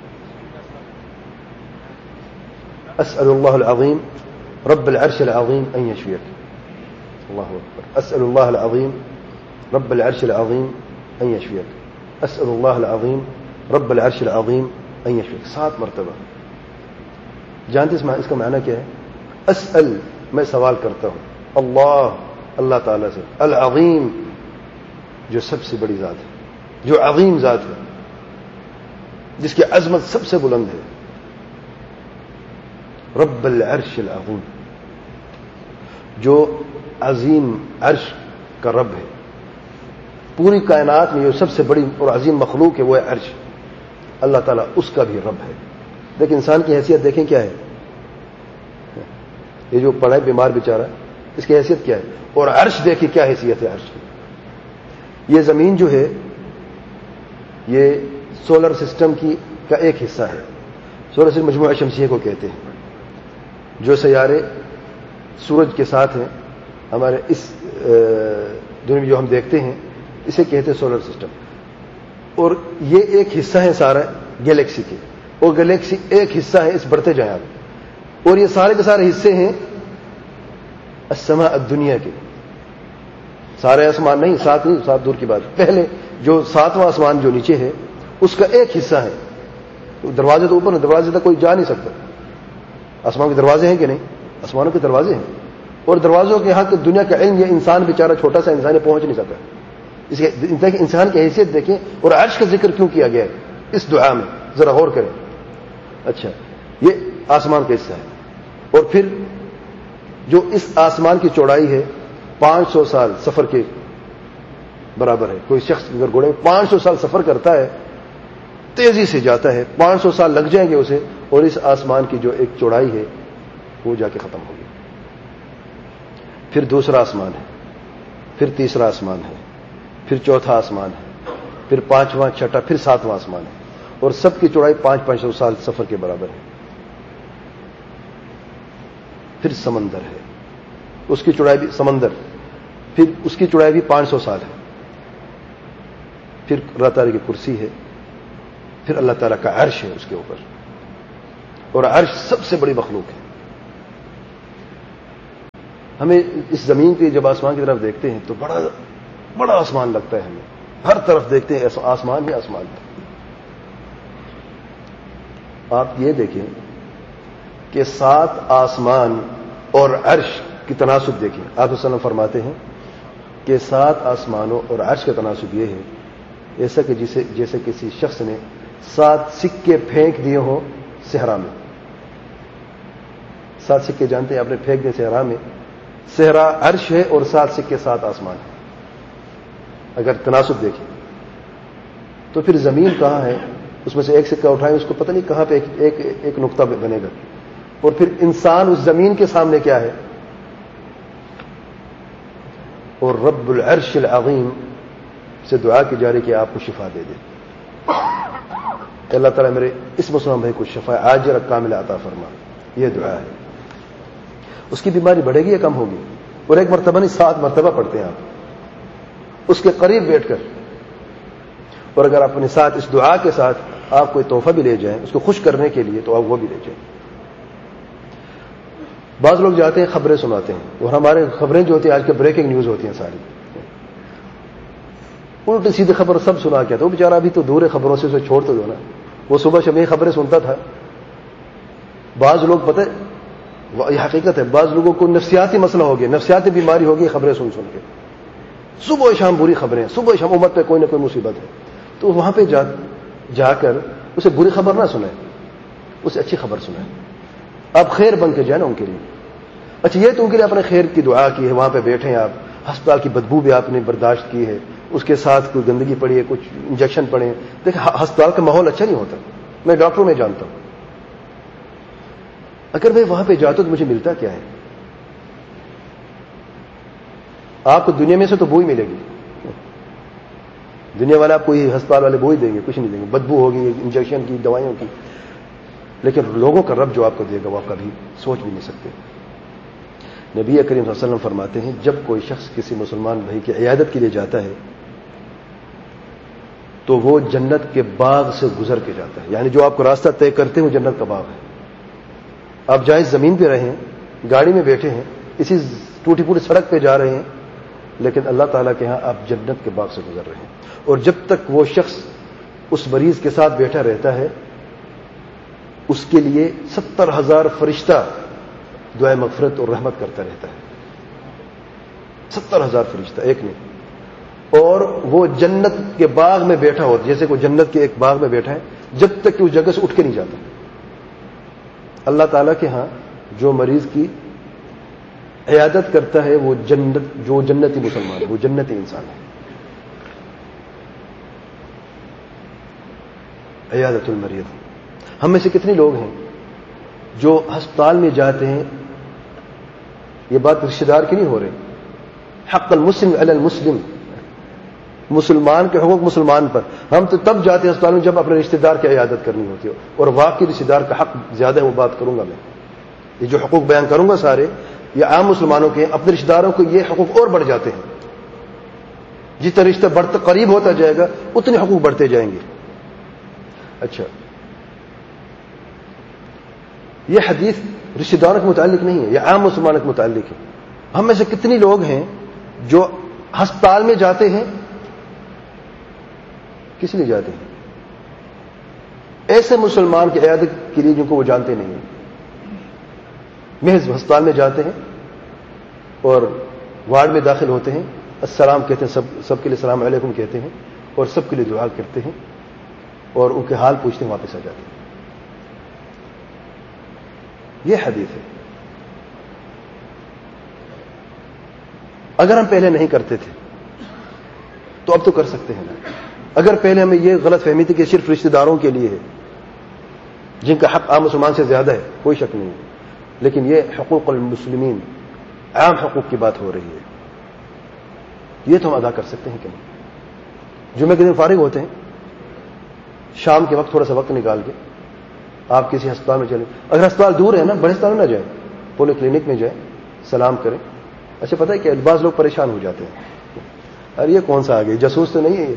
اسأل اللہ العظیم رب العرش العظیم ان یشفیک۔ اللہ اکبر۔ اسأل اللہ العظیم رب العرش العظیم ان یشفیک۔ اسأل اللہ العظیم رب العرش العظیم ان یشفیک، سات مرتبہ۔ جانتے اس کا معنی کیا ہے؟ اسأل، میں سوال کرتا ہوں، اللہ، اللہ تعالیٰ سے، العظیم، جو سب سے بڑی ذات ہے، جو عظیم ذات ہے، جس کی عظمت سب سے بلند ہے، رب العرش العظیم، جو عظیم عرش کا رب ہے، پوری کائنات میں جو سب سے بڑی اور عظیم مخلوق ہے وہ ہے عرش، اللہ تعالیٰ اس کا بھی رب ہے۔ لیکن انسان کی حیثیت دیکھیں کیا ہے، یہ جو پڑا ہے بیمار بیچارہ، اس کی حیثیت کیا ہے، اور عرش دیکھیں کیا حیثیت ہے عرش کی۔ یہ زمین جو ہے یہ سولر سسٹم کی کا ایک حصہ ہے، سولر سسٹم مجموعہ شمسیہ کو کہتے ہیں، جو سیارے سورج کے ساتھ ہیں ہمارے اس دنیا میں جو ہم دیکھتے ہیں اسے کہتے ہیں سولر سسٹم، اور یہ ایک حصہ ہے سارا گیلیکسی کے، اور گیلیکسی ایک حصہ ہے اس بڑھتے جائیں آپ، اور یہ سارے کے سارے حصے ہیں السماء الدنیا کے، سارے آسمان نہیں، سات نہیں، سات دور کی بات، پہلے جو ساتواں آسمان جو نیچے ہے اس کا ایک حصہ ہے، دروازے تو اوپر، دروازے تک کوئی جا نہیں سکتا، آسمان کے دروازے ہیں کہ نہیں؟ آسمانوں کے دروازے ہیں، اور دروازوں کے یہاں دنیا کا علم، یہ انسان بیچارہ چھوٹا سا انسان پہنچ نہیں سکتا، اس کے انسان کی حیثیت دیکھیں، اور عرش کا ذکر کیوں کیا گیا ہے اس دعا میں، ذرا غور کریں۔ اچھا، یہ آسمان کا حصہ ہے، اور پھر جو اس آسمان کی چوڑائی ہے پانچ سو سال سفر کے برابر ہے۔ کوئی شخص اگر گھوڑے میں پانچ سو سال سفر کرتا ہے، تیزی سے جاتا ہے، پانچ سو سال لگ جائیں گے اسے، اور اس آسمان کی جو ایک چوڑائی ہے وہ جا کے ختم ہوگی۔ پھر دوسرا آسمان ہے، پھر تیسرا آسمان ہے، پھر چوتھا آسمان ہے، پھر پانچواں، چھٹا، پھر ساتواں آسمان ہے، اور سب کی چوڑائی پانچ پانچ سو سال سفر کے برابر ہے۔ پھر سمندر ہے، اس کی چوڑائی بھی سمندر، پھر اس کی چوڑائی بھی پانچ سو سال ہے، پھر اللہ تعالیٰ کی کرسی ہے، پھر اللہ تعالیٰ کا عرش ہے اس کے اوپر، اور عرش سب سے بڑی مخلوق ہے۔ ہمیں اس زمین پہ جب آسمان کی طرف دیکھتے ہیں تو بڑا بڑا آسمان لگتا ہے ہمیں. ہر طرف دیکھتے ہیں آسمان ہی آسمان. آپ یہ دیکھیں کہ سات آسمان اور عرش کی تناسب دیکھیں. آپ صلی اللہ علیہ وسلم فرماتے ہیں کہ سات آسمانوں اور عرش کا تناسب یہ ہے ایسا کہ جسے جیسے کسی شخص نے سات سکے پھینک دیے ہوں صحرا میں. سات سکے جانتے ہیں آپ نے پھینک دیے صحرا میں. صحرا عرش ہے اور سات سکے سات آسمان ہے. اگر تناسب دیکھیں تو پھر زمین کہاں ہے؟ اس میں سے ایک سکہ اٹھائیں اس کو پتہ نہیں کہاں پہ ایک ایک, ایک نقطہ بنے گا. اور پھر انسان اس زمین کے سامنے کیا ہے؟ اور رب العرش العظیم سے دعا کی جا رہی کہ آپ کو شفا دے دے. اللہ تعالیٰ میرے اس مسلمان بھائی کو شفا عاجل کامل عطا فرما. یہ دعا ہے. اس کی بیماری بڑھے گی یا کم ہوگی؟ اور ایک مرتبہ نہیں سات مرتبہ پڑھتے ہیں آپ اس کے قریب بیٹھ کر. اور اگر آپ اپنے ساتھ اس دعا کے ساتھ آپ کوئی تحفہ بھی لے جائیں اس کو خوش کرنے کے لیے تو آپ وہ بھی لے جائیں. بعض لوگ جاتے ہیں خبریں سناتے ہیں اور ہمارے خبریں جو ہوتی ہیں آج کے بریکنگ نیوز ہوتی ہیں ساری الٹی سیدھی خبر سب سنا کے. تو وہ بیچارہ ابھی تو دور ہے خبروں سے اسے چھوڑ تو دو نا. وہ صبح شب یہ خبریں سنتا تھا. بعض لوگ پتہ یہ حقیقت ہے بعض لوگوں کو نفسیاتی مسئلہ ہو گیا نفسیاتی بیماری ہوگی خبریں سن سن کے. صبح شام بری خبریں صبح شام امت پہ کوئی نہ کوئی مصیبت ہے. تو وہاں پہ جا جا کر اسے بری خبر نہ سنائیں اسے اچھی خبر سنائیں. آپ خیر بن کے جائیں نا ان کے لیے. اچھا یہ تو ان کے لیے اپنے خیر کی دعا کی ہے وہاں پہ بیٹھے ہیں آپ. ہسپتال کی بدبو بھی آپ نے برداشت کی ہے اس کے ساتھ کوئی گندگی پڑی ہے کچھ انجیکشن پڑے ہیں. دیکھیں ہسپتال کا ماحول اچھا نہیں ہوتا. میں ڈاکٹروں میں جانتا ہوں. اگر میں وہاں پہ جاتا تو مجھے ملتا کیا ہے؟ آپ کو دنیا میں سے تو بو ہی ملے گی. دنیا والے آپ کو یہ ہسپتال والے بو ہی دیں گے کچھ نہیں دیں گے. بدبو ہوگی انجیکشن کی دوائیوں کی. لیکن لوگوں کا رب جو آپ کو دے گا وہ آپ کبھی سوچ بھی نہیں سکتے. نبی کریم صلی اللہ علیہ وسلم فرماتے ہیں جب کوئی شخص کسی مسلمان بھائی کی عیادت کے لیے جاتا ہے تو وہ جنت کے باغ سے گزر کے جاتا ہے. یعنی جو آپ کو راستہ طے کرتے ہیں وہ جنت کا باغ ہے. آپ جائیں زمین پہ رہیں گاڑی میں بیٹھے ہیں اسی ٹوٹی پوٹی سڑک پہ جا رہے ہیں لیکن اللہ تعالیٰ کے ہاں آپ جنت کے باغ سے گزر رہے ہیں. اور جب تک وہ شخص اس مریض کے ساتھ بیٹھا رہتا ہے اس کے لیے ستر ہزار فرشتہ دعائے مغفرت اور رحمت کرتا رہتا ہے. ستر ہزار فرشتہ ایک نے. اور وہ جنت کے باغ میں بیٹھا ہو جیسے کوئی جنت کے ایک باغ میں بیٹھا ہے جب تک کہ اس جگہ سے اٹھ کے نہیں جاتا. اللہ تعالیٰ کے ہاں جو مریض کی عیادت کرتا ہے وہ جنت جو جنتی مسلمان وہ جنتی انسان ہے. عیادت المریض. ہم میں سے کتنے لوگ ہیں جو ہسپتال میں جاتے ہیں یہ بات رشتہ دار کی نہیں ہو رہی. حق المسلم علی المسلم مسلمان کے حقوق مسلمان پر. ہم تو تب جاتے ہیں ہسپتال میں جب اپنے رشتہ دار کی عیادت کرنی ہوتی ہے اور واقعی رشتہ دار کا حق زیادہ ہے وہ بات کروں گا میں. یہ جو حقوق بیان کروں گا سارے یہ عام مسلمانوں کے اپنے رشتہ داروں کو یہ حقوق اور بڑھ جاتے ہیں. جتنا رشتہ بڑھتا قریب ہوتا جائے گا اتنے حقوق بڑھتے جائیں گے. اچھا یہ حدیث رشتہ داروں کے متعلق نہیں ہے یہ عام مسلمانوں کے متعلق ہے. ہم میں سے کتنے لوگ ہیں جو ہسپتال میں جاتے ہیں کس لیے جاتے ہیں؟ ایسے مسلمان کی عیادت کے لیے جن کو وہ جانتے نہیں ہیں. محض ہسپتال میں جاتے ہیں اور وارڈ میں داخل ہوتے ہیں السلام کہتے ہیں سب سب کے لیے السلام علیکم کہتے ہیں اور سب کے لیے دعا کرتے ہیں اور ان کے حال پوچھتے ہیں واپس آ جاتے ہیں. یہ حدیث ہے. اگر ہم پہلے نہیں کرتے تھے تو اب تو کر سکتے ہیں نا. اگر پہلے ہمیں یہ غلط فہمی تھی کہ صرف رشتہ داروں کے لیے ہے جن کا حق عام مسلمان سے زیادہ ہے کوئی شک نہیں ہے لیکن یہ حقوق المسلمین عام حقوق کی بات ہو رہی ہے. یہ تو ہم ادا کر سکتے ہیں کہ نہیں. جمعے کے دن فارغ ہوتے ہیں شام کے وقت تھوڑا سا وقت نکال کے آپ کسی ہسپتال میں چلیں. اگر ہسپتال دور ہے نا بڑے ہسپتال میں نہ جائیں پولی کلینک میں جائیں سلام کریں. اچھا پتہ ہے کہ بعض لوگ پریشان ہو جاتے ہیں ارے یہ کون سا آ گیا جاسوس تو نہیں ہے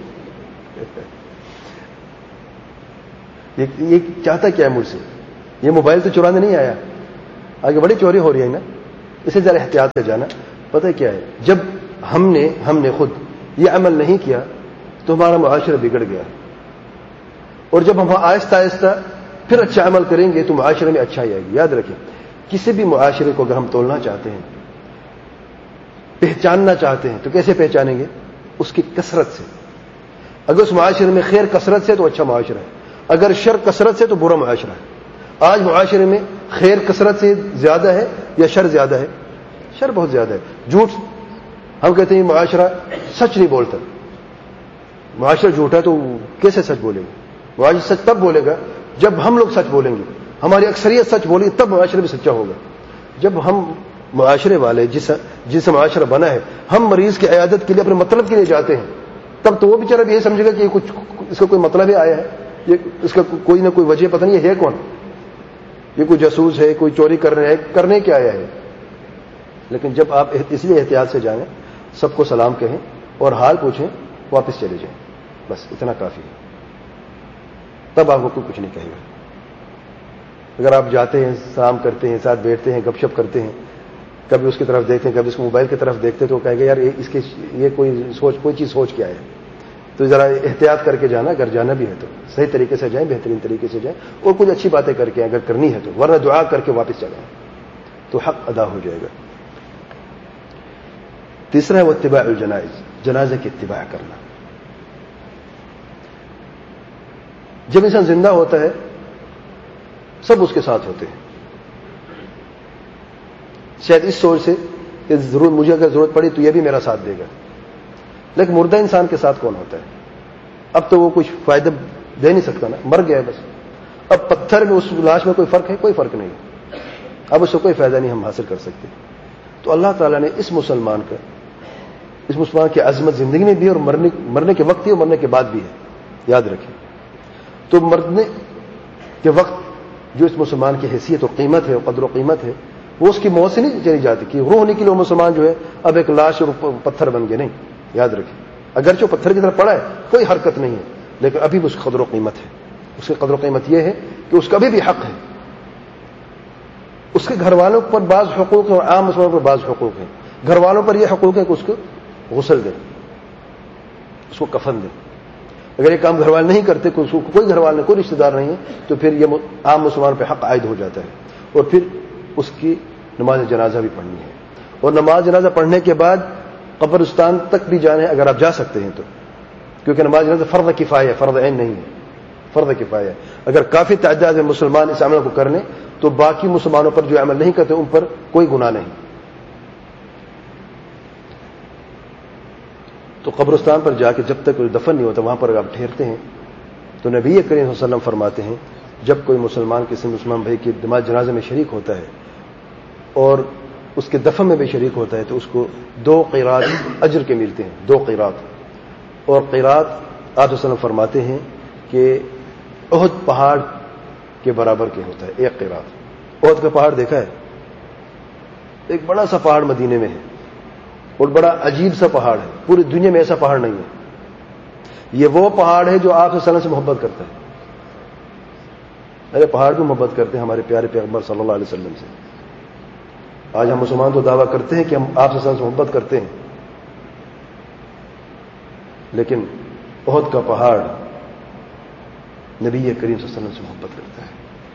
یہ یہ چاہتا کیا ہے مجھ سے. یہ موبائل تو چرانے نہیں آیا آگے بڑی چوری ہو رہی ہے نا اسے ذرا احتیاط سے جانا. پتہ کیا ہے، جب ہم نے ہم نے خود یہ عمل نہیں کیا تو ہمارا معاشرہ بگڑ گیا، اور جب ہم آہستہ آہستہ پھر اچھا عمل کریں گے تو معاشرے میں اچھائی آئے گی. یاد رکھیں، کسی بھی معاشرے کو اگر ہم تولنا چاہتے ہیں، پہچاننا چاہتے ہیں، تو کیسے پہچانیں گے؟ اس کی کثرت سے. اگر اس معاشرے میں خیر کثرت سے تو اچھا معاشرہ ہے، اگر شر کثرت سے تو برا معاشرہ ہے. آج معاشرے میں خیر کثرت سے زیادہ ہے یا شر زیادہ ہے؟ شر بہت زیادہ ہے. جھوٹ، ہم کہتے ہیں معاشرہ سچ نہیں بولتا. معاشرہ جھوٹا تو کیسے سچ بولے گا؟ معاشرہ سچ تب بولے گا جب ہم لوگ سچ بولیں گے، ہماری اکثریت سچ بولے گی، تب معاشرہ بھی سچا ہوگا. جب ہم معاشرے والے جس جس معاشرہ بنا ہے، ہم مریض کی عیادت کے لیے اپنے مطلب کے لیے جاتے ہیں، تب تو وہ بیچارہ بھی یہ سمجھے گا کہ یہ کچھ اس کا کوئی مطلب ہی آیا ہے، یہ اس کا کوئی نہ کوئی وجہ پتہ نہیں ہے کون، یہ کوئی جاسوس ہے، کوئی چوری کر رہے ہے، کرنے کیا آیا ہے. لیکن جب آپ اس لیے احتیاط سے جائیں، سب کو سلام کہیں اور حال پوچھیں، واپس چلے جائیں، بس اتنا کافی ہے. تب آپ کو کوئی کچھ نہیں کہے گا. اگر آپ جاتے ہیں، سلام کرتے ہیں، ساتھ بیٹھتے ہیں، گپ شپ کرتے ہیں، کبھی اس کی طرف دیکھتے ہیں، کبھی اس کو موبائل کی طرف دیکھتے تو کہیں گے یار اس کے یہ کوئی سوچ کوئی چیز سوچ کے آئے. تو ذرا احتیاط کر کے جانا، اگر جانا بھی ہے تو صحیح طریقے سے جائیں، بہترین طریقے سے جائیں، اور کچھ اچھی باتیں کر کے اگر کرنی ہے تو، ورنہ دعا کر کے واپس چلیں تو حق ادا ہو جائے گا. تیسرا ہے وہ اتباع الجنائز، جنازے کی اتباع کرنا. جب انسان زندہ ہوتا ہے سب اس کے ساتھ ہوتے ہیں، شاید اس سوچ سے کہ ضرور مجھے اگر ضرورت پڑی تو یہ بھی میرا ساتھ دے گا. لیکن مردہ انسان کے ساتھ کون ہوتا ہے؟ اب تو وہ کچھ فائدہ دے نہیں سکتا نا، مر گیا ہے بس. اب پتھر میں اس لاش میں کوئی فرق ہے؟ کوئی فرق نہیں. اب اس سے کوئی فائدہ نہیں ہم حاصل کر سکتے. تو اللہ تعالیٰ نے اس مسلمان کا، اس مسلمان کی عظمت زندگی میں بھی اور مرنے مرنے کے وقت ہی اور مرنے کے بعد بھی ہے، یاد رکھیں. تو مرنے کے وقت جو اس مسلمان کی حیثیت و قیمت ہے، قدر و قیمت ہے، وہ اس کی موت سے نہیں چلی جاتی کہ روح نکلی وہ مسلمان جو ہے اب ایک لاش اور پتھر بن گئے. نہیں، یاد رکھیں، اگرچہ پتھر کی طرف پڑا ہے کوئی حرکت نہیں ہے، لیکن ابھی بھی اس کی قدر و قیمت ہے. اس کی قدر و قیمت یہ ہے کہ اس کا ابھی بھی حق ہے. اس کے گھر والوں پر بعض حقوق ہیں اور عام مسلمانوں پر بعض حقوق ہیں. گھر والوں پر یہ حقوق ہے کہ اس کو غسل دیں، اس کو کفن دیں. اگر یہ کام گھر والے نہیں کرتے، کوئی گھر والے کوئی رشتہ دار نہیں ہے، تو پھر یہ عام مسلمان پہ حق عائد ہو جاتا ہے. اور پھر اس کی نماز جنازہ بھی پڑھنی ہے. اور نماز جنازہ پڑھنے کے بعد قبرستان تک بھی جانا ہے اگر آپ جا سکتے ہیں تو، کیونکہ نماز جنازہ فرض کفایہ ہے، فرض عین نہیں ہے، فرض کفایہ ہے. اگر کافی تعداد میں مسلمان اس عمل کو کر لیں تو باقی مسلمانوں پر جو عمل نہیں کرتے ان پر کوئی گناہ نہیں. تو قبرستان پر جا کے جب تک کوئی دفن نہیں ہوتا وہاں پر اگر آپ ٹھہرتے ہیں تو نبی کریم صلی اللہ علیہ وسلم فرماتے ہیں جب کوئی مسلمان کسی مسلمان بھائی کی نماز جنازے میں شریک ہوتا ہے اور اس کے دفن میں بھی شریک ہوتا ہے تو اس کو دو قیرات اجر کے ملتے ہیں، دو قیرات. اور قیرات آپ صلی اللہ علیہ وسلم فرماتے ہیں کہ احد پہاڑ کے برابر کے ہوتا ہے ایک قیرات. احد کا پہاڑ دیکھا ہے؟ ایک بڑا سا پہاڑ مدینے میں ہے اور بڑا عجیب سا پہاڑ ہے، پوری دنیا میں ایسا پہاڑ نہیں ہے. یہ وہ پہاڑ ہے جو آپ صلی اللہ علیہ وسلم سے محبت کرتا ہے. ارے پہاڑ بھی محبت کرتے ہیں ہمارے پیارے پیغمبر صلی اللہ علیہ وسلم سے. آج ہم مسلمان تو دعویٰ کرتے ہیں کہ ہم آپ صلی اللہ علیہ وسلم سے محبت کرتے ہیں، لیکن احد کا پہاڑ نبی کریم صلی اللہ علیہ وسلم سے محبت کرتا ہے.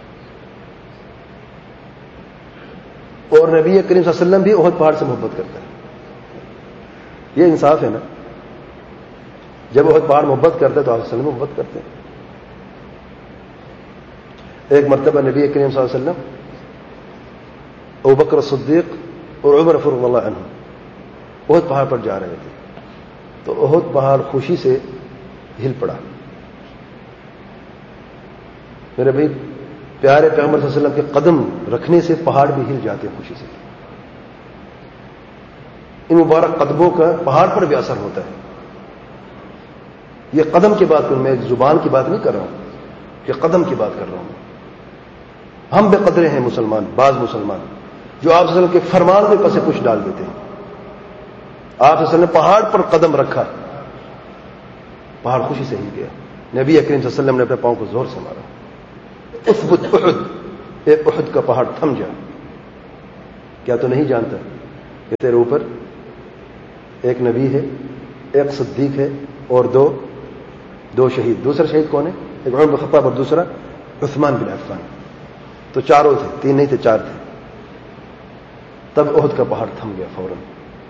اور نبی کریم صلی اللہ علیہ وسلم بھی احد پہاڑ سے محبت کرتا ہے. یہ انصاف ہے نا؟ جب احد پہاڑ محبت کرتا ہے تو آپ صلی اللہ علیہ وسلم محبت کرتے ہیں. ایک مرتبہ نبی کریم صلی اللہ علیہ وسلم، ابوبکر صدیق اور عمر رضی اللہ عنہ احد پہاڑ پر جا رہے تھے تو احد پہاڑ خوشی سے ہل پڑا. میرے بھائی پیارے پیغمبر صلی اللہ علیہ وسلم کے قدم رکھنے سے پہاڑ بھی ہل جاتے ہیں خوشی سے. ان مبارک قدموں کا پہاڑ پر بھی اثر ہوتا ہے. یہ قدم کی بات کروں، میں زبان کی بات نہیں کر رہا ہوں، یہ قدم کی بات کر رہا ہوں. ہم بے قدرے ہیں مسلمان، بعض مسلمان جو آپ صلی اللہ علیہ وسلم کے فرمان میں پسے کچھ ڈال دیتے ہیں. آپ صلی اللہ علیہ وسلم نے پہاڑ پر قدم رکھا، پہاڑ خوشی سے ہل گیا. نبی کریم صلی اللہ علیہ وسلم نے اپنے پاؤں کو زور سے مارا. اثبت احد، اے احد کا پہاڑ تھم جا، کیا تو نہیں جانتا کہ تیرے اوپر ایک نبی ہے، ایک صدیق ہے اور دو دو شہید. دوسرا شہید کون ہے؟ ایک عمر بن خطاب اور دوسرا عثمان بن عفان. تو چاروں تھے، تین نہیں تھے، چار تھے. تب احد کا پہاڑ تھم گیا فوراً.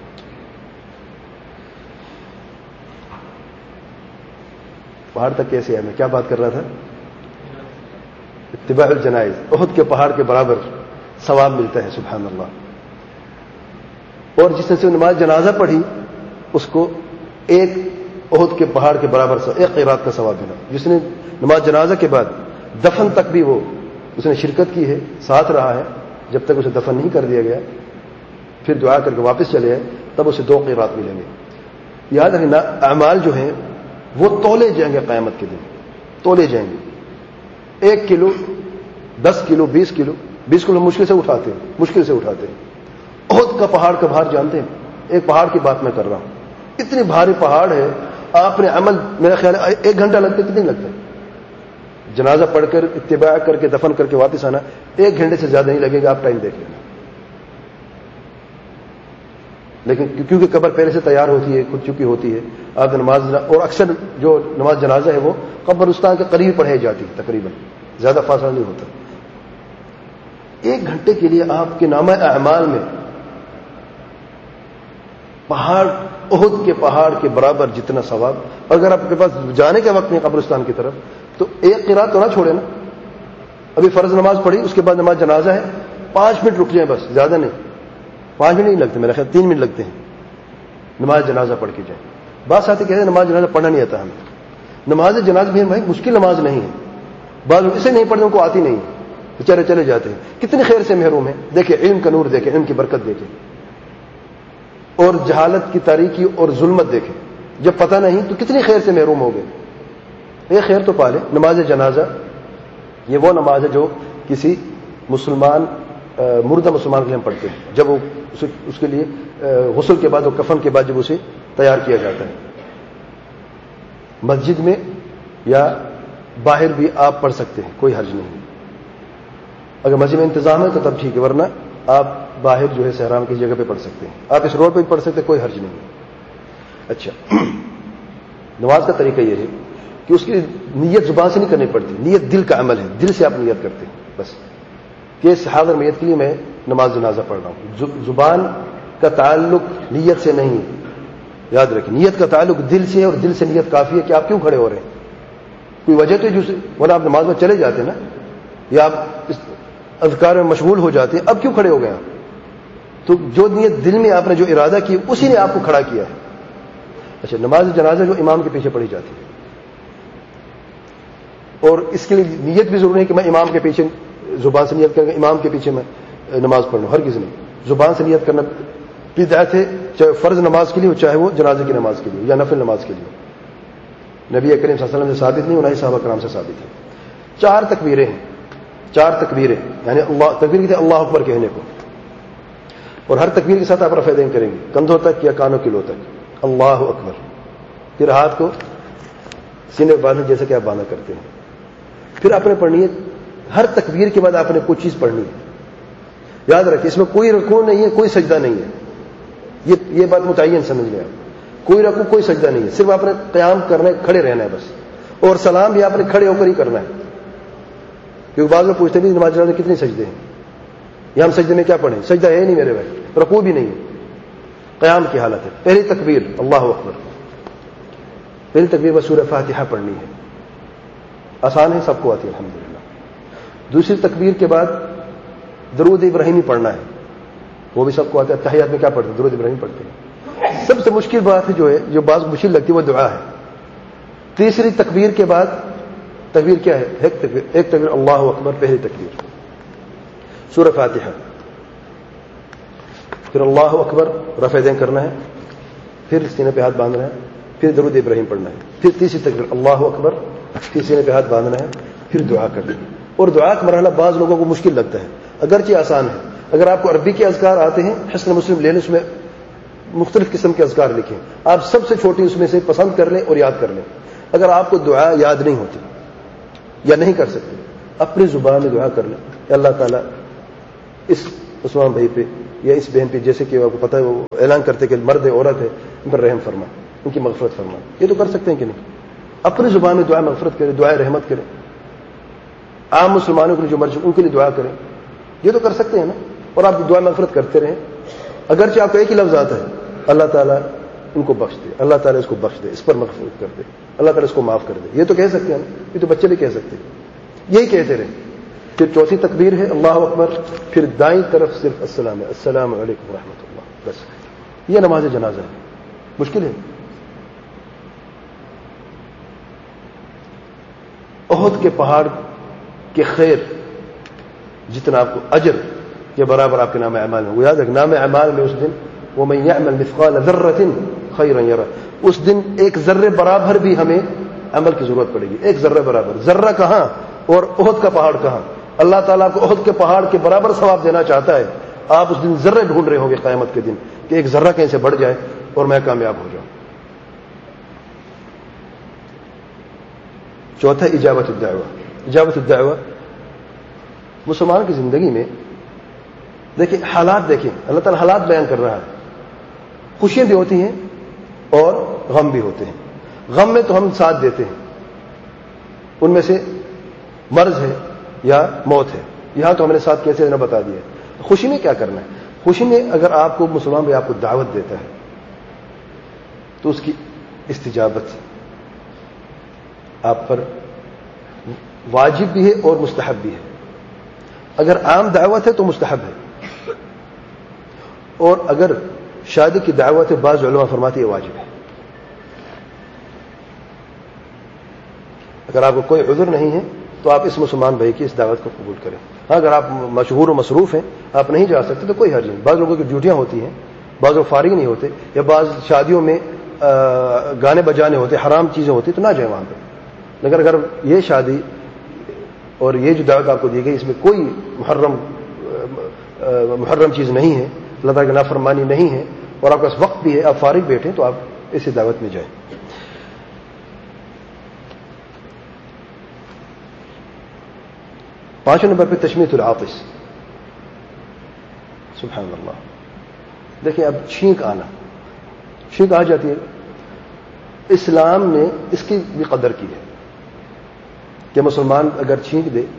پہاڑ تک کیسے آیا؟ میں کیا بات کر رہا تھا؟ اتباع الجنائز. احد کے پہاڑ کے برابر ثواب ملتا ہے، سبحان اللہ. اور جس نے سے نماز جنازہ پڑھی اس کو ایک احد کے پہاڑ کے برابر سے ایک قرات کا ثواب ملا. جس نے نماز جنازہ کے بعد دفن تک بھی وہ اس نے شرکت کی ہے، ساتھ رہا ہے جب تک اسے دفن نہیں کر دیا گیا، پھر دعا کر کے واپس چلے آئے، تب اسے دو قرات ملیں گے. یاد رکھنا اعمال جو ہیں وہ تولے جائیں گے قیامت کے دن، تولے جائیں گے. ایک کلو، دس کلو، بیس کلو بیس کلو مشکل سے اٹھاتے ہیں، مشکل سے اٹھاتے ہیں. احد کا پہاڑ کا بھار جانتے ہیں؟ ایک پہاڑ کی بات میں کر رہا ہوں، اتنی بھاری پہاڑ ہے. آپ نے عمل میرا خیال ہے ایک گھنٹہ لگتا ہے، کتنی لگتا ہے؟ جنازہ پڑھ کر اتباع کر کے دفن کر کے واپس آنا ایک گھنٹے سے زیادہ نہیں لگے گا. آپ ٹائم دیکھ لینا. لیکن کیونکہ قبر پہلے سے تیار ہوتی ہے، کھد چکی ہوتی ہے، آپ نماز، اور اکثر جو نماز جنازہ ہے وہ قبرستان کے قریب پڑھائی جاتی ہے، تقریباً زیادہ فاصلہ نہیں ہوتا. ایک گھنٹے کے لیے آپ کے نامہ اعمال میں پہاڑ، احد کے پہاڑ کے برابر جتنا ثواب. اگر آپ کے پاس جانے کے وقت میں قبرستان کی طرف، تو ایک قرات تو نہ چھوڑے نا. ابھی فرض نماز پڑھی، اس کے بعد نماز جنازہ ہے، پانچ منٹ رک جائیں بس، زیادہ نہیں. پانچ منٹ نہیں لگتے، میرا خیال تین منٹ لگتے ہیں نماز جنازہ پڑھ کے جائیں. بعض ساتھی کہتے ہیں نماز جنازہ پڑھنا نہیں آتا ہمیں. نماز جنازہ بھی بھائی مشکل نماز نہیں ہے. بعض لوگ اسے نہیں پڑھتے، ان کو آتی نہیں ہے، بیچارے چلے جاتے ہیں. کتنی خیر سے محروم ہیں. دیکھیں علم کا نور، دیکھیں علم کی برکت، دیکھیں اور جہالت کی تاریکی اور ظلمت دیکھیں. جب پتہ نہیں تو کتنی خیر سے محروم ہو گئے. یہ خیر تو پالے. نماز جنازہ یہ وہ نماز ہے جو کسی مسلمان مردہ مسلمان کے لیے ہم پڑھتے ہیں. جب وہ اس کے لیے غسل کے بعد اور کفن کے بعد جب اسے تیار کیا جاتا ہے، مسجد میں یا باہر بھی آپ پڑھ سکتے ہیں، کوئی حرج نہیں. اگر مسجد میں انتظام ہے تو تب ٹھیک ہے، ورنہ آپ باہر جو ہے صحرا کی جگہ پہ پڑھ سکتے ہیں. آپ اس روڈ پہ بھی پڑھ سکتے ہیں، کوئی حرج نہیں. اچھا، نماز کا طریقہ یہ ہے کہ اس کی نیت زبان سے نہیں کرنی پڑتی. نیت دل کا عمل ہے، دل سے آپ نیت کرتے ہیں بس کہ اس حاضر میت کے لیے میں نماز جنازہ پڑھ رہا ہوں. زبان کا تعلق نیت سے نہیں. یاد رکھیں نیت کا تعلق دل سے ہے، اور دل سے نیت کافی ہے. کہ آپ کیوں کھڑے ہو رہے ہیں؟ کوئی وجہ تو جو ورنہ آپ نماز میں چلے جاتے ہیں نا، یا آپ اس اذکار میں مشغول ہو جاتے ہیں. اب کیوں کھڑے ہو گئے آپ؟ تو جو نیت دل میں آپ نے جو ارادہ کیا اسی نے آپ کو کھڑا کیا ہے. اچھا، نماز جنازہ جو امام کے پیچھے پڑھی جاتی ہے، اور اس کے لیے نیت بھی ضروری ہے کہ میں امام کے پیچھے زبان سے نیت کروں، امام کے پیچھے میں نماز پڑھوں. ہر کسی نے زبان سے نیت کرنا بدعت ہے، چاہے فرض نماز کے لیے ہو، چاہے وہ جنازے کی نماز کے لیے یا نفل نماز کے لیے. نبی کریم صلی اللہ علیہ وسلم سے ثابت نہیں، نہ ہی صحابہ کرام سے ثابت ہے. چار تکبیریں ہیں، چار تکبیریں، یعنی اللہ تکبیر کہتے ہیں اللہ اکبر کہنے کو. اور ہر تکبیر کے ساتھ آپ رفع دین کریں گے کندھوں تک یا کانوں کلو تک، اللہ اکبر. پھر ہاتھ کو سینے پہ باندھیں جیسے کہ آپ باندھا کرتے ہیں. پھر آپ نے پڑھنی ہے، ہر تکبیر کے بعد آپ نے کوئی چیز پڑھنی ہے. یاد رکھیں اس میں کوئی رکوع نہیں ہے، کوئی سجدہ نہیں ہے. یہ یہ بات متعین سمجھ لیں آپ. کوئی رکوع کوئی سجدہ نہیں ہے، صرف آپ نے قیام کرنا ہے، کھڑے رہنا ہے بس. اور سلام بھی آپ نے کھڑے ہو کر ہی کرنا ہے. کیونکہ بعض لوگ پوچھتے ہیں نماز جنازہ کتنے سجدے ہیں، یہ ہم سجدے میں کیا پڑھیں؟ سجدہ ہے نہیں میرے بھائی، رکوع بھی نہیں ہے، قیام کی حالت ہے. پہلی تکبیر اللہ اکبر، پہلی تکبیر بس سورہ فاتحہ پڑھنی ہے. آسان ہے، سب کو آتی ہے الحمدللہ. دوسری تکبیر کے بعد درود ابراہیمی پڑھنا ہے، وہ بھی سب کو آتا ہے. تحیات میں کیا پڑھتے ہیں؟ درود ابراہیمی پڑھتے ہیں. سب سے مشکل بات ہے جو ہے، جو بعض مشکل لگتی ہے، وہ دعا ہے. تیسری تکبیر کے بعد تکبیر کیا ہے؟ ایک تکبیر ایک تکبیر اللہ اکبر، پہلی تکبیر سورہ فاتحہ، پھر اللہ اکبر رفع دین کرنا ہے، پھر سینے پہ ہاتھ باندھنا ہے، پھر درود ابراہیم پڑھنا ہے، پھر تیسری تکبیر اللہ اکبر، پھر سینے پہ ہاتھ باندھنا ہے، پھر دعا کرنا ہے. اور دعا کا مرحلہ بعض لوگوں کو مشکل لگتا ہے، اگرچہ آسان ہے. اگر آپ کو عربی کے اذکار آتے ہیں، حسن مسلم لے لیں، اس میں مختلف قسم کے اذکار لکھیں. آپ سب سے چھوٹی اس میں سے پسند کر لیں اور یاد کر لیں. اگر آپ کو دعا یاد نہیں ہوتی یا نہیں کر سکتے، اپنی زبان میں دعا کر لیں. اللہ تعالیٰ اس عثمان بھائی پہ یا اس بہن پہ، جیسے کہ آپ کو پتہ ہے وہ اعلان کرتے کہ مرد ہے عورت ہے، ان پر رحم فرما، ان کی مغفرت فرما. یہ تو کر سکتے ہیں کہ نہیں؟ اپنی زبان میں دعا مغفرت کریں، دعائے رحمت کریں. عام مسلمانوں کے لیے جو مر چکے ان کے لیے دعا کریں، یہ تو کر سکتے ہیں نا. اور آپ دعا مغفرت کرتے رہیں. اگرچہ آپ کو ایک ہی لفظ آتا ہے، اللہ تعالیٰ ان کو بخش دے، اللہ تعالیٰ اس کو بخش دے، اس پر مغفرت کر دے، اللہ تعالیٰ اس کو معاف کر دے، یہ تو کہہ سکتے ہیں نا. یہ تو بچے بھی کہہ سکتے ہیں. یہی کہتے رہیں. پھر چوتھی تکبیر ہے اللہ اکبر، پھر دائیں طرف صرف السلام ہے، السلام علیکم ورحمۃ اللہ، بس. یہ نماز جنازہ ہے. مشکل ہے. احد کے پہاڑ کے خیر جتنا آپ کو اجر کے برابر آپ کے نام اعمال میں، وہ یاد رکھ، نام اعمال میں اس دن وَمَن يَعْمَلْ مِثْقَالَ ذَرَّةٍ خَيْرًا يَرَهُ، اس دن ایک ذرے برابر بھی ہمیں عمل کی ضرورت پڑے گی. ایک ذرے برابر. ذرہ کہاں اور احد کا پہاڑ کہاں؟ اللہ تعالیٰ آپ کو احد کے پہاڑ کے برابر ثواب دینا چاہتا ہے. آپ اس دن ذرے ڈھونڈ رہے ہوں گے قیامت کے دن کہ ایک ذرہ کہیں سے بڑھ جائے اور میں کامیاب ہو جاؤں. چوتھا اجابت الدعوہ. اجابت الدعوہ مسلمان کی زندگی میں دیکھیں، حالات دیکھیں، اللہ تعالیٰ حالات بیان کر رہا ہے. خوشیاں بھی ہوتی ہیں اور غم بھی ہوتے ہیں. غم میں تو ہم ساتھ دیتے ہیں، ان میں سے مرض ہے یا موت ہے، یہاں تو ہم نے ساتھ کیسے دینا بتا دیا. خوشی میں کیا کرنا ہے؟ خوشی میں اگر آپ کو مسلمان بھی آپ کو دعوت دیتا ہے تو اس کی استجابت آپ پر واجب بھی ہے اور مستحب بھی ہے. اگر عام دعوت ہے تو مستحب ہے، اور اگر شادی کی دعوت ہے بعض علماء فرماتی ہے واجب ہے. اگر آپ کو کوئی عذر نہیں ہے تو آپ اس مسلمان بھائی کی اس دعوت کو قبول کریں. ہاں اگر آپ مشہور و مصروف ہیں، آپ نہیں جا سکتے تو کوئی حرج نہیں. بعض لوگوں کی ڈیوٹیاں ہوتی ہیں، بعض لوگ فارغ نہیں ہوتے، یا بعض شادیوں میں گانے بجانے ہوتے، حرام چیزیں ہوتی تو نہ جائیں وہاں پہ. لیکن اگر یہ شادی اور یہ جو دعوت آپ کو دی گئی اس میں کوئی محرم محرم چیز نہیں ہے، اللہ تعالیٰ کی نافرمانی نہیں ہے، اور آپ کے پاس وقت بھی ہے، آپ فارغ بیٹھیں، تو آپ اسی دعوت میں جائیں. پانچویں نمبر پہ تشمیت العاطس. سبحان اللہ. دیکھیں اب چھینک آنا، چھینک آ جاتی ہے. اسلام نے اس کی بھی قدر کی ہے کہ مسلمان اگر چھینک دے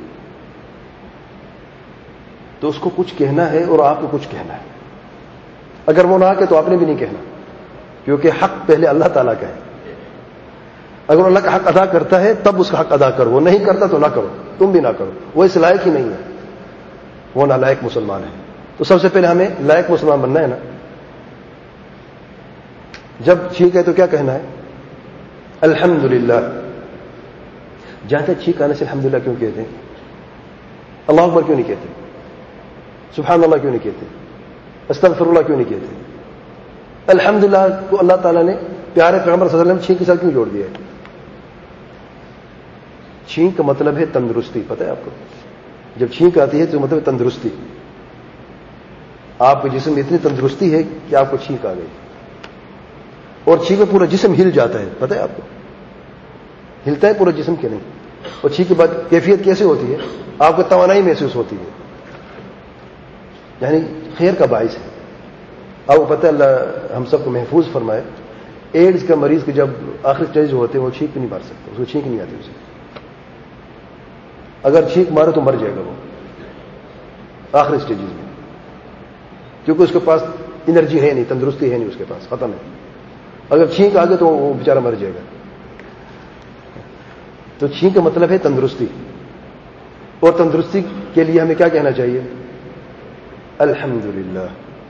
تو اس کو کچھ کہنا ہے اور آپ کو کچھ کہنا ہے. اگر وہ نہ کہ تو آپ نے بھی نہیں کہنا، کیونکہ حق پہلے اللہ تعالیٰ کا ہے. اگر اللہ کا حق ادا کرتا ہے تب اس کا حق ادا کرو، وہ نہیں کرتا تو نہ کرو، تم بھی نہ کرو. وہ اس لائق ہی نہیں ہے، وہ نالائق مسلمان ہے. تو سب سے پہلے ہمیں لائق مسلمان بننا ہے نا. جب چھینک ہے تو کیا کہنا ہے؟ الحمدللہ. جہاں چھینک آنے سے الحمدللہ کیوں کہتے ہیں؟ اللہ اکبر کیوں نہیں کہتے؟ سبحان اللہ کیوں نہیں کہتے؟ استغفر اللہ کیوں نہیں کہتے؟ الحمدللہ کو اللہ تعالیٰ نے پیارے پیغمبر صلی اللہ علیہ وسلم چھینک کے ساتھ کیوں جوڑ دیا ہے؟ چھینک کا مطلب ہے تندرستی. پتہ ہے آپ کو؟ جب چھینک آتی ہے تو مطلب ہے تندرستی. آپ کے جسم میں اتنی تندرستی ہے کہ آپ کو چھینک آ گئی، اور چھینک میں پورا جسم ہل جاتا ہے. پتہ ہے آپ کو؟ ہلتا ہے پورا جسم کہ نہیں؟ اور چھینک کے بعد کیفیت کیسے ہوتی ہے؟ آپ کو توانائی محسوس ہوتی ہے، یعنی خیر کا باعث ہے. آپ کو پتہ ہے اللہ ہم سب کو محفوظ فرمائے، ایڈز کا مریض کے جب آخری اسٹیج ہوتے ہیں وہ چھینک بھی نہیں مار سکتا، اس کو چھینک نہیں آتی. اسے اگر چھینک مارے تو مر جائے گا وہ آخری اسٹیجز میں، کیونکہ اس کے پاس انرجی ہے نہیں، تندرستی ہے نہیں اس کے پاس، ختم ہے. اگر چھینک آ گئے تو وہ بیچارہ مر جائے گا. تو چھینک کا مطلب ہے تندرستی، اور تندرستی کے لیے ہمیں کیا کہنا چاہیے؟ الحمدللہ.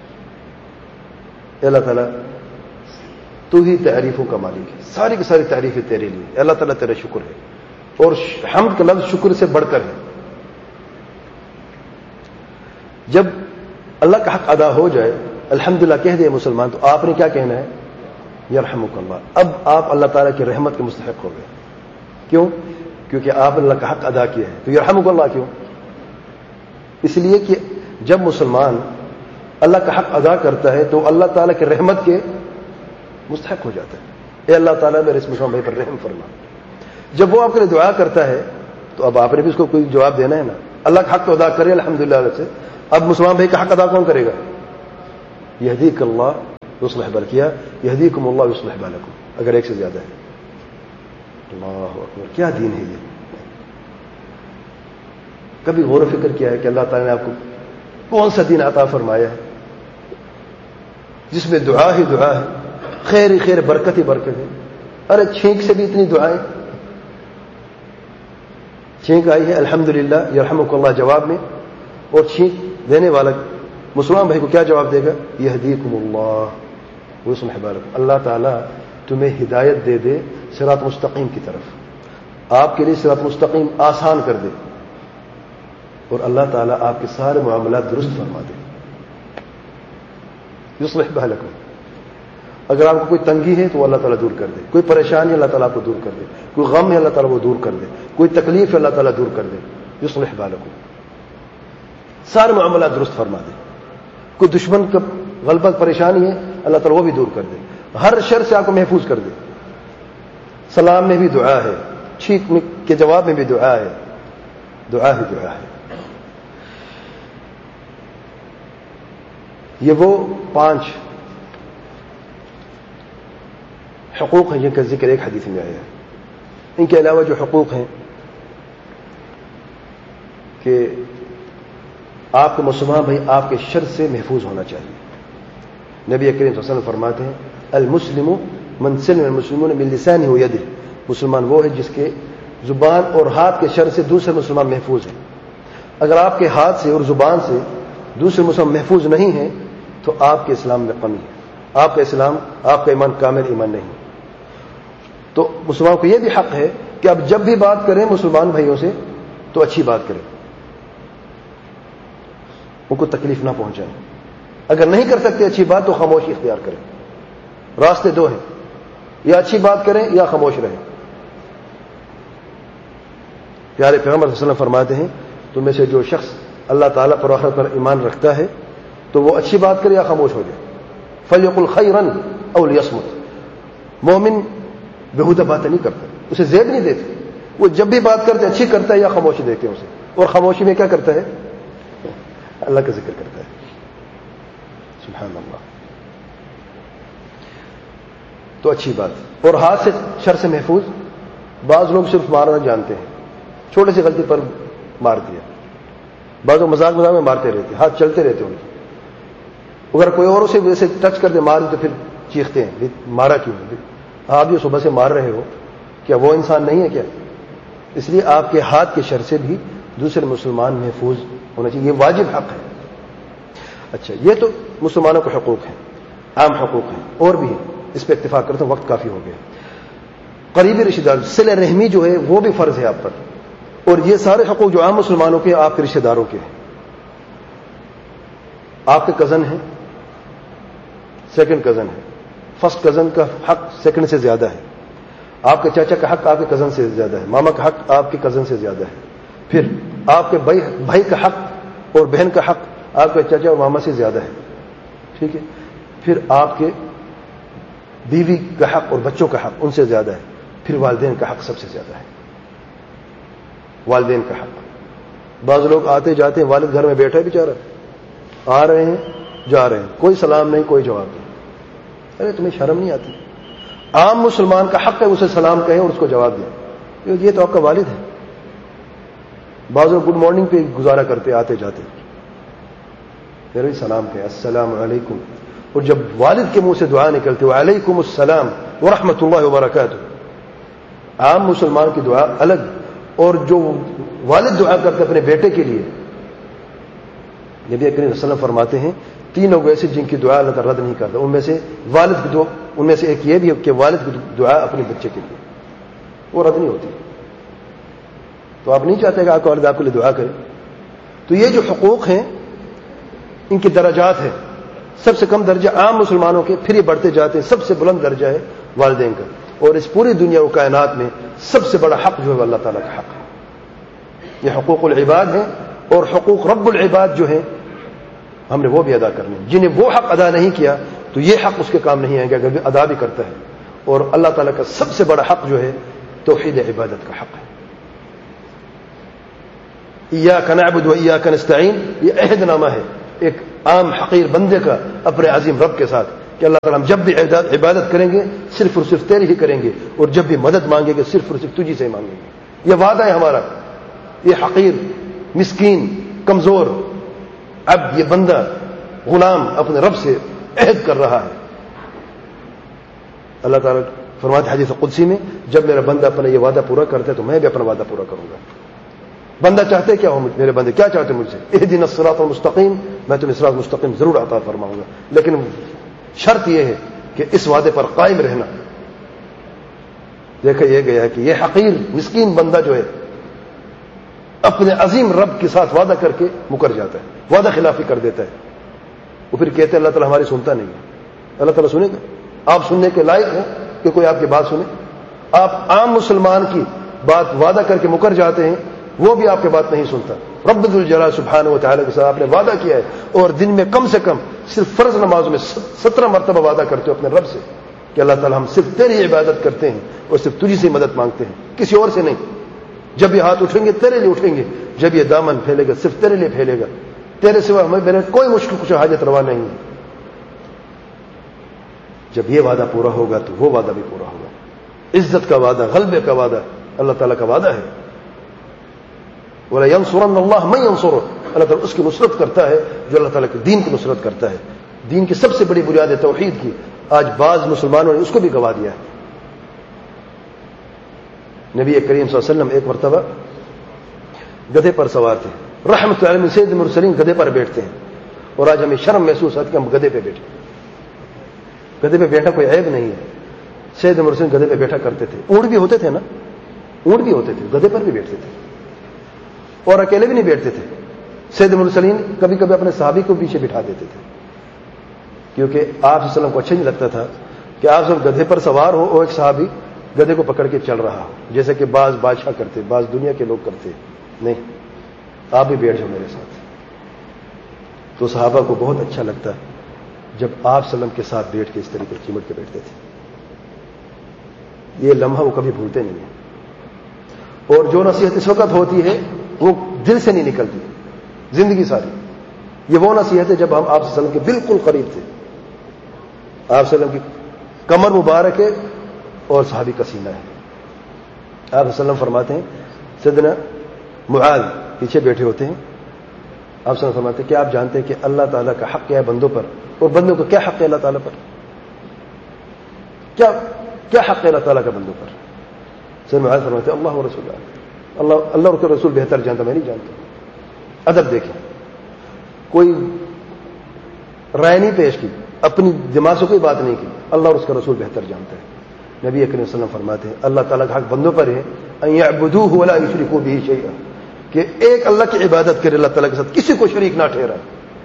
اللہ تعالیٰ تو ہی تعریفوں کا مالک ہے، ساری کی ساری تعریفیں تیرے لیے. اللہ تعالیٰ تیرا شکر ہے، اور حمد کا لفظ شکر سے بڑھ کر ہے. جب اللہ کا حق ادا ہو جائے، الحمدللہ کہہ دے مسلمان، تو آپ نے کیا کہنا ہے؟ یرحمک اللہ. اب آپ اللہ تعالیٰ کی رحمت کے مستحق ہو گئے. کیوں؟ کیونکہ آپ نے اللہ کا حق ادا کیا ہے. تو یرحمک اللہ کیوں؟ اس لیے کہ جب مسلمان اللہ کا حق ادا کرتا ہے تو اللہ تعالیٰ کی رحمت کے مستحق ہو جاتا ہے. اے اللہ تعالیٰ میرے اس مسلمان بھائی پر رحم فرما. جب وہ آپ کے لیے دعا کرتا ہے تو اب آپ نے بھی اس کو کوئی جواب دینا ہے نا. اللہ کا حق تو ادا کرے الحمدللہ سے. اب مسلمان بھائی کا حق ادا کون کرے گا؟ یہدیک اللہ یصلح بالک یا یہدیکم اللہ یصلح بالکم، اگر ایک سے زیادہ ہے. اللہ اکبر، کیا دین ہے یہ! کبھی غور و فکر کیا ہے کہ اللہ تعالیٰ نے آپ کو کون سا دین عطا فرمایا ہے جس میں دعا ہی دعا ہے، خیر ہی خیر، برکت ہی برکت ہے. ارے چھینک سے بھی اتنی دعائیں، چھینک آئی ہے الحمدللہ یرحمک اللہ جواب میں، اور چھینک دینے والا مسلمان بھائی کو کیا جواب دے گا؟ یہدیکم اللہ ویصلح بالکم، اللہ تعالیٰ تمہیں ہدایت دے دے صراط مستقیم کی طرف، آپ کے لیے صراط مستقیم آسان کر دے، اور اللہ تعالیٰ آپ کے سارے معاملات درست فرما دے. یصلح بالکم، اگر آپ کو کوئی تنگی ہے تو اللہ تعالیٰ دور کر دے، کوئی پریشانی اللہ تعالیٰ کو دور کر دے، کوئی غم ہے اللہ تعالیٰ وہ دور کر دے، کوئی تکلیف ہے اللہ تعالیٰ دور کر دے. یصلح بالکم، سارے معاملات درست فرما دے. کوئی دشمن کا غلبہ پریشانی ہے اللہ تعالیٰ وہ بھی دور کر دے، ہر شر سے آپ کو محفوظ کر دے. سلام میں بھی دعا ہے، چھینک کے جواب میں بھی دعا ہے، دعا ہی دعا ہے. یہ وہ پانچ حقوق ہیں جن کا ذکر ایک حدیث میں آیا ہے. ان کے علاوہ جو حقوق ہیں کہ آپ کے مسلمان بھائی آپ کے شر سے محفوظ ہونا چاہیے. نبی کریم صلی اللہ علیہ وسلم فرماتے ہیں المسلم من سلم المسلمون من لسانه ويده، مسلمان وہ ہے جس کے زبان اور ہاتھ کے شر سے دوسرے مسلمان محفوظ ہیں. اگر آپ کے ہاتھ سے اور زبان سے دوسرے مسلمان محفوظ نہیں ہیں تو آپ کے اسلام میں کمی ہے، آپ کا اسلام، آپ کا ایمان کامل ایمان نہیں. تو مسلمان کو یہ بھی حق ہے کہ اب جب بھی بات کریں مسلمان بھائیوں سے تو اچھی بات کریں، ان کو تکلیف نہ پہنچائیں. اگر نہیں کر سکتے اچھی بات تو خاموشی اختیار کریں. راستے دو ہیں، یا اچھی بات کریں یا خاموش رہیں. پیارے پیغمبر صلی اللہ علیہ وسلم فرماتے ہیں تم میں سے جو شخص اللہ تعالیٰ پر آخرت پر ایمان رکھتا ہے تو وہ اچھی بات کرے یا خاموش ہو جائے. فلیقل خیرا او لیصمت، مومن بےہودہ باتیں نہیں کرتا، اسے زیب نہیں دیتے. وہ جب بھی بات کرتے اچھی کرتا ہے یا خاموشی دیتے ہیں اسے، اور خاموشی میں کیا کرتا ہے؟ اللہ کا ذکر کرتا ہے. سبحان اللہ. تو اچھی بات. اور ہاتھ سے شر سے محفوظ. بعض لوگ صرف مارنا جانتے ہیں، چھوٹی سی غلطی پر مار دیا. بعض لوگ مذاق مذاق میں مارتے رہتے، ہاتھ چلتے رہتے ان کے. اگر کوئی اور اسے ویسے ٹچ کر دے مار تو پھر چیختے ہیں مارا کیوں؟ آپ جو صبح سے مار رہے ہو کیا وہ انسان نہیں ہے کیا؟ اس لیے آپ کے ہاتھ کے شر سے بھی دوسرے مسلمان محفوظ ہونا چاہیے، یہ واجب حق ہے. اچھا، یہ تو مسلمانوں کے حقوق ہیں، عام حقوق ہیں، اور بھی ہیں، اس پہ اتفاق کرتا ہوں، وقت کافی ہو گیا. قریبی رشتہ دار صلہ رحمی جو ہے وہ بھی فرض ہے آپ پر، اور یہ سارے حقوق جو عام مسلمانوں کے آپ کے رشتہ داروں کے ہیں. آپ کے کزن ہیں، سیکنڈ کزن ہے، فرسٹ کزن کا حق سیکنڈ سے زیادہ ہے. آپ کے چاچا کا حق آپ کے کزن سے زیادہ ہے، ماما کا حق آپ کے کزن سے زیادہ ہے. پھر آپ کے بھائی بھائی کا حق اور بہن کا حق آپ کے چاچا اور ماما سے زیادہ ہے. ٹھیک ہے. پھر آپ کے بیوی کا حق اور بچوں کا حق ان سے زیادہ ہے. پھر والدین کا حق سب سے زیادہ ہے، والدین کا حق. بعض لوگ آتے جاتے ہیں، والد گھر میں بیٹھا ہے بیچارہ، آ رہے ہیں جا رہے ہیں، کوئی سلام نہیں کوئی جواب نہیں. ارے تمہیں شرم نہیں آتی؟ عام مسلمان کا حق ہے اسے سلام کہیں اور اس کو جواب دیں، یہ تو آپ کا والد ہے. بعض لوگ گڈ مارننگ پہ گزارا کرتے آتے جاتے، پھر بھی سلام کہیں السلام علیکم. اور جب والد کے منہ سے دعا نکلتی وعلیکم السلام ورحمۃ اللہ وبرکاتہ، عام مسلمان کی دعا الگ، اور جو والد دعا کرتے اپنے بیٹے کے لیے، نبی کریم صلی اللہ علیہ وسلم فرماتے ہیں تین لوگ ایسے جن کی دعا اللہ تعالیٰ رد نہیں کرتا. ان میں سے والد کی دعا، ان میں سے ایک یہ بھی ہے کہ والد کی دعا اپنے بچے کے لیے وہ رد نہیں ہوتی. تو آپ نہیں چاہتے کہ آپ کا والد آپ کے لیے دعا کرے. تو یہ جو حقوق ہیں ان کی درجات ہیں. سب سے کم درجہ عام مسلمانوں کے، پھر یہ بڑھتے جاتے ہیں. سب سے بلند درجہ ہے والدین کا، اور اس پوری دنیا و کائنات میں سب سے بڑا حق جو ہے اللہ تعالیٰ کا حق ہے. یہ حقوق العباد ہیں، اور حقوق رب العباد جو ہیں ہم نے وہ بھی ادا کرنے. جنہیں وہ حق ادا نہیں کیا تو یہ حق اس کے کام نہیں آئے گا اگر ادا بھی کرتا ہے. اور اللہ تعالیٰ کا سب سے بڑا حق جو ہے توحید عبادت کا حق ہے. ایاک نعبد و ایاک نستعین، یہ عہد نامہ ہے، ایک عام حقیر بندے کا اپنے عظیم رب کے ساتھ کہ اللہ تعالیٰ ہم جب بھی عبادت کریں گے صرف اور صرف تیری ہی کریں گے، اور جب بھی مدد مانگیں گے صرف اور صرف تجھی سے مانگیں گے. یہ وعدہ ہے ہمارا. یہ حقیر، مسکین، کمزور عبد، یہ بندہ غلام اپنے رب سے عہد کر رہا ہے. اللہ تعالیٰ فرماتے حدیث قدسی میں جب میرا بندہ اپنا یہ وعدہ پورا کرتا ہے تو میں بھی اپنا وعدہ پورا کروں گا. بندہ چاہتے کیا ہو؟ میرے بندے کیا چاہتے مجھ سے؟ اہدنا الصراط المستقیم، میں تمہیں صراط مستقیم ضرور عطا فرماؤں گا، لیکن شرط یہ ہے کہ اس وعدے پر قائم رہنا. دیکھا یہ گیا ہے کہ یہ حقیر مسکین بندہ جو ہے اپنے عظیم رب کے ساتھ وعدہ کر کے مکر جاتا ہے، وعدہ خلافی کر دیتا ہے. وہ پھر کہتے ہیں اللہ تعالیٰ ہماری سنتا نہیں ہے. اللہ تعالیٰ سنے گا؟ آپ سننے کے لائق ہیں کہ کوئی آپ کی بات سنے؟ آپ عام مسلمان کی بات وعدہ کر کے مکر جاتے ہیں، وہ بھی آپ کی بات نہیں سنتا. رب ذوالجلال سبحانہ و تعالیٰ کے ساتھ آپ نے وعدہ کیا ہے، اور دن میں کم سے کم صرف فرض نمازوں میں سترہ مرتبہ وعدہ کرتے ہو اپنے رب سے کہ اللہ تعالیٰ ہم صرف تیری عبادت کرتے ہیں اور صرف تجھی سے مدد مانگتے ہیں، کسی اور سے نہیں. جب یہ ہاتھ اٹھیں گے تیرے لیے اٹھیں گے، جب یہ دامن پھیلے گا صرف تیرے لیے پھیلے گا، تیرے سوا ہمیں میرے کوئی مشکل کچھ حاجت روا نہیں ہے. جب یہ وعدہ پورا ہوگا تو وہ وعدہ بھی پورا ہوگا. عزت کا وعدہ، غلبے کا وعدہ اللہ تعالیٰ کا وعدہ ہے. وَلَيَنْصُرَنَّ اللَّهُ مَن يَنْصُرُهُ، اللہ تعالیٰ اس کی نصرت کرتا ہے جو اللہ تعالیٰ کے دین کی نصرت کرتا ہے. دین کی سب سے بڑی بنیاد ہے توحید کی. آج بعض مسلمانوں نے اس کو بھی گوا دیا ہے. نبی کریم صلی اللہ علیہ وسلم ایک مرتبہ گدھے پر سوار تھے. رحمت اللہ علیہ سید المرسلین گدھے پر بیٹھتے ہیں، اور آج ہمیں شرم محسوس ہوتی ہے کہ ہم گدھے پہ بیٹھے. گدھے پہ بیٹھنا کوئی عیب نہیں ہے. سید المرسلین گدھے پہ بیٹھا کرتے تھے. اونٹ بھی ہوتے تھے نا، اونٹ بھی ہوتے تھے، گدھے پر بھی بیٹھتے تھے، اور اکیلے بھی نہیں بیٹھتے تھے. سید المرسلین کبھی کبھی اپنے صحابی کو پیچھے بٹھا دیتے تھے، کیونکہ آپ صلی اللہ علیہ وسلم کو اچھا نہیں لگتا تھا کہ آپ سب گدھے پر سوار ہو اور ایک صحابی گدھے کو پکڑ کے چل رہا ہو، جیسے کہ بعض بادشاہ کرتے، بعض دنیا کے لوگ کرتے. نہیں، آپ بھی بیٹھ جاؤ میرے ساتھ. تو صحابہ کو بہت اچھا لگتا جب آپ صلی اللہ علیہ وسلم کے ساتھ بیٹھ کے اس طریقے سے چمٹ کے بیٹھتے تھے. یہ لمحہ وہ کبھی بھولتے نہیں ہیں. اور جو نصیحت اس وقت ہوتی ہے وہ دل سے نہیں نکلتی زندگی ساری. یہ وہ نصیحت ہے جب ہم آپ صلی اللہ علیہ وسلم کے بالکل قریب تھے. آپ صلی اللہ علیہ وسلم کی کمر مبارک ہے اور صحابی کا سینہ ہے. آپ صلی اللہ علیہ وسلم فرماتے ہیں، سیدنا معاذ پیچھے بیٹھے ہوتے ہیں، آپ صلی اللہ علیہ وسلم فرماتے ہیں کہ آپ جانتے ہیں کہ اللہ تعالیٰ کا حق کیا ہے بندوں پر، اور بندوں کا کیا حق ہے اللہ تعالیٰ پر؟ کیا کیا حق ہے اللہ تعالیٰ کا بندوں پر؟ سیدنا معاذ فرماتے ہیں اللہ و رسول اللہ، اللہ اور اس کا رسول بہتر جانتا، میں نہیں جانتا. ادب دیکھیں، کوئی رائے نہیں پیش کی، اپنی دماغ سے کوئی بات نہیں کی، اللہ اور اس کا رسول بہتر جانتا ہے. نبی اکرم صلی اللہ علیہ وسلم فرماتے ہیں اللہ تعالیٰ کا حق بندوں پر ہے ان یعبدوہ ولا یشرکوا بہ شیئا، کہ ایک اللہ کی عبادت کرے، اللہ تعالیٰ کے ساتھ کسی کو شریک نہ ٹھہرائے.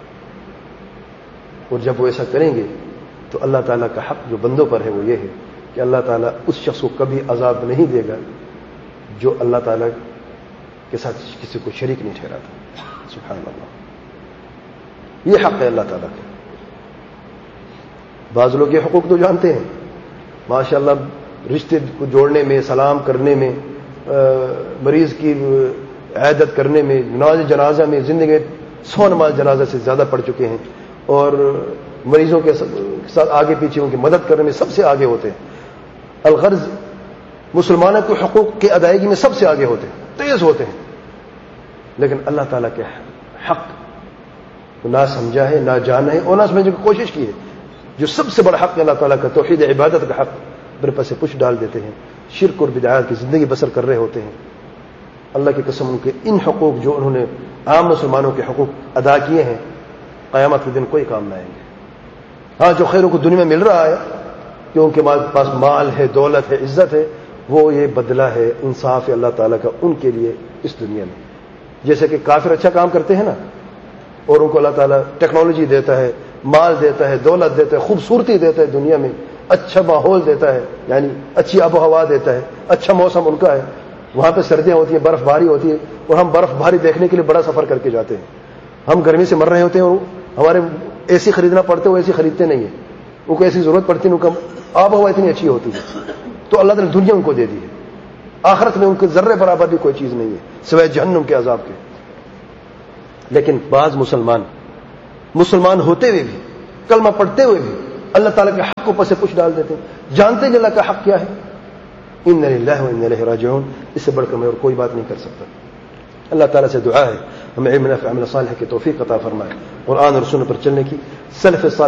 اور جب وہ ایسا کریں گے تو اللہ تعالیٰ کا حق جو بندوں پر ہے وہ یہ ہے کہ اللہ تعالیٰ اس شخص کو کبھی عذاب نہیں دے گا جو اللہ تعالیٰ کے ساتھ کسی کو شریک نہیں ٹھہراتا. سبحان اللہ، یہ حق ہے اللہ تعالیٰ کا. بعض لوگ یہ حقوق تو جانتے ہیں ماشاء اللہ، رشتے کو جوڑنے میں، سلام کرنے میں، مریض کی عیادت کرنے میں، نماز جنازہ میں زندگی سو نماز جنازہ سے زیادہ پڑھ چکے ہیں، اور مریضوں کے ساتھ آگے پیچھے ان کی مدد کرنے میں سب سے آگے ہوتے ہیں. الغرض مسلمانوں کے حقوق کی ادائیگی میں سب سے آگے ہوتے ہیں، تیز ہوتے ہیں. لیکن اللہ تعالیٰ کے حق نہ سمجھا ہے، نہ جانا ہے، اور نہ سمجھنے کی کوشش کی ہے. جو سب سے بڑا حق ہے اللہ تعالیٰ کا، توحید عبادت کا حق، میرے پاس سے پش ڈال دیتے ہیں، شرک اور بدعات کی زندگی بسر کر رہے ہوتے ہیں. اللہ کی قسم ان کے ان حقوق جو انہوں نے عام مسلمانوں کے حقوق ادا کیے ہیں، قیامت کے دن کوئی کام نہ آئیں گے. ہاں جو خیروں کو دنیا میں مل رہا ہے کہ ان کے پاس مال ہے، دولت ہے، عزت ہے، وہ یہ بدلہ ہے، انصاف ہے اللہ تعالیٰ کا ان کے لیے اس دنیا میں. جیسے کہ کافر اچھا کام کرتے ہیں نا، اور ان کو اللہ تعالیٰ ٹیکنالوجی دیتا ہے، مال دیتا ہے، دولت دیتا ہے، خوبصورتی دیتا ہے، دنیا میں اچھا ماحول دیتا ہے، یعنی اچھی آب و ہوا دیتا ہے، اچھا موسم ان کا ہے. وہاں پہ سردیاں ہوتی ہیں، برف باری ہوتی ہے، اور ہم برف باری دیکھنے کے لیے بڑا سفر کر کے جاتے ہیں. ہم گرمی سے مر رہے ہوتے ہیں اور ہمارے اے سی خریدنا پڑتے، وہ اے سی خریدتے نہیں ہیں، ان کو ایسی ضرورت پڑتی ہے، ان کو آب و ہوا اتنی اچھی ہوتی ہے. تو اللہ تعالیٰ نے دنیا ان کو دے دی ہے، آخرت میں ان کے ذرے برابر بھی کوئی چیز نہیں ہے سوائے جہنم کے عذاب کے. لیکن بعض مسلمان مسلمان ہوتے ہوئے بھی, کلمہ پڑھتے ہوئے بھی اللہ تعالیٰ کے حق کو اوپر سے کچھ ڈال دیتے ہیں, جانتے ہیں اللہ کا حق کیا ہے. ان للہ و انا الیہ راجعون, اس سے بڑھ کر میں اور کوئی بات نہیں کر سکتا. اللہ تعالیٰ سے دعا ہے ہمیں علم نافع عمل صالح کی توفیق عطا فرمائے, قرآن اور سنت پر چلنے کی, سلف صالح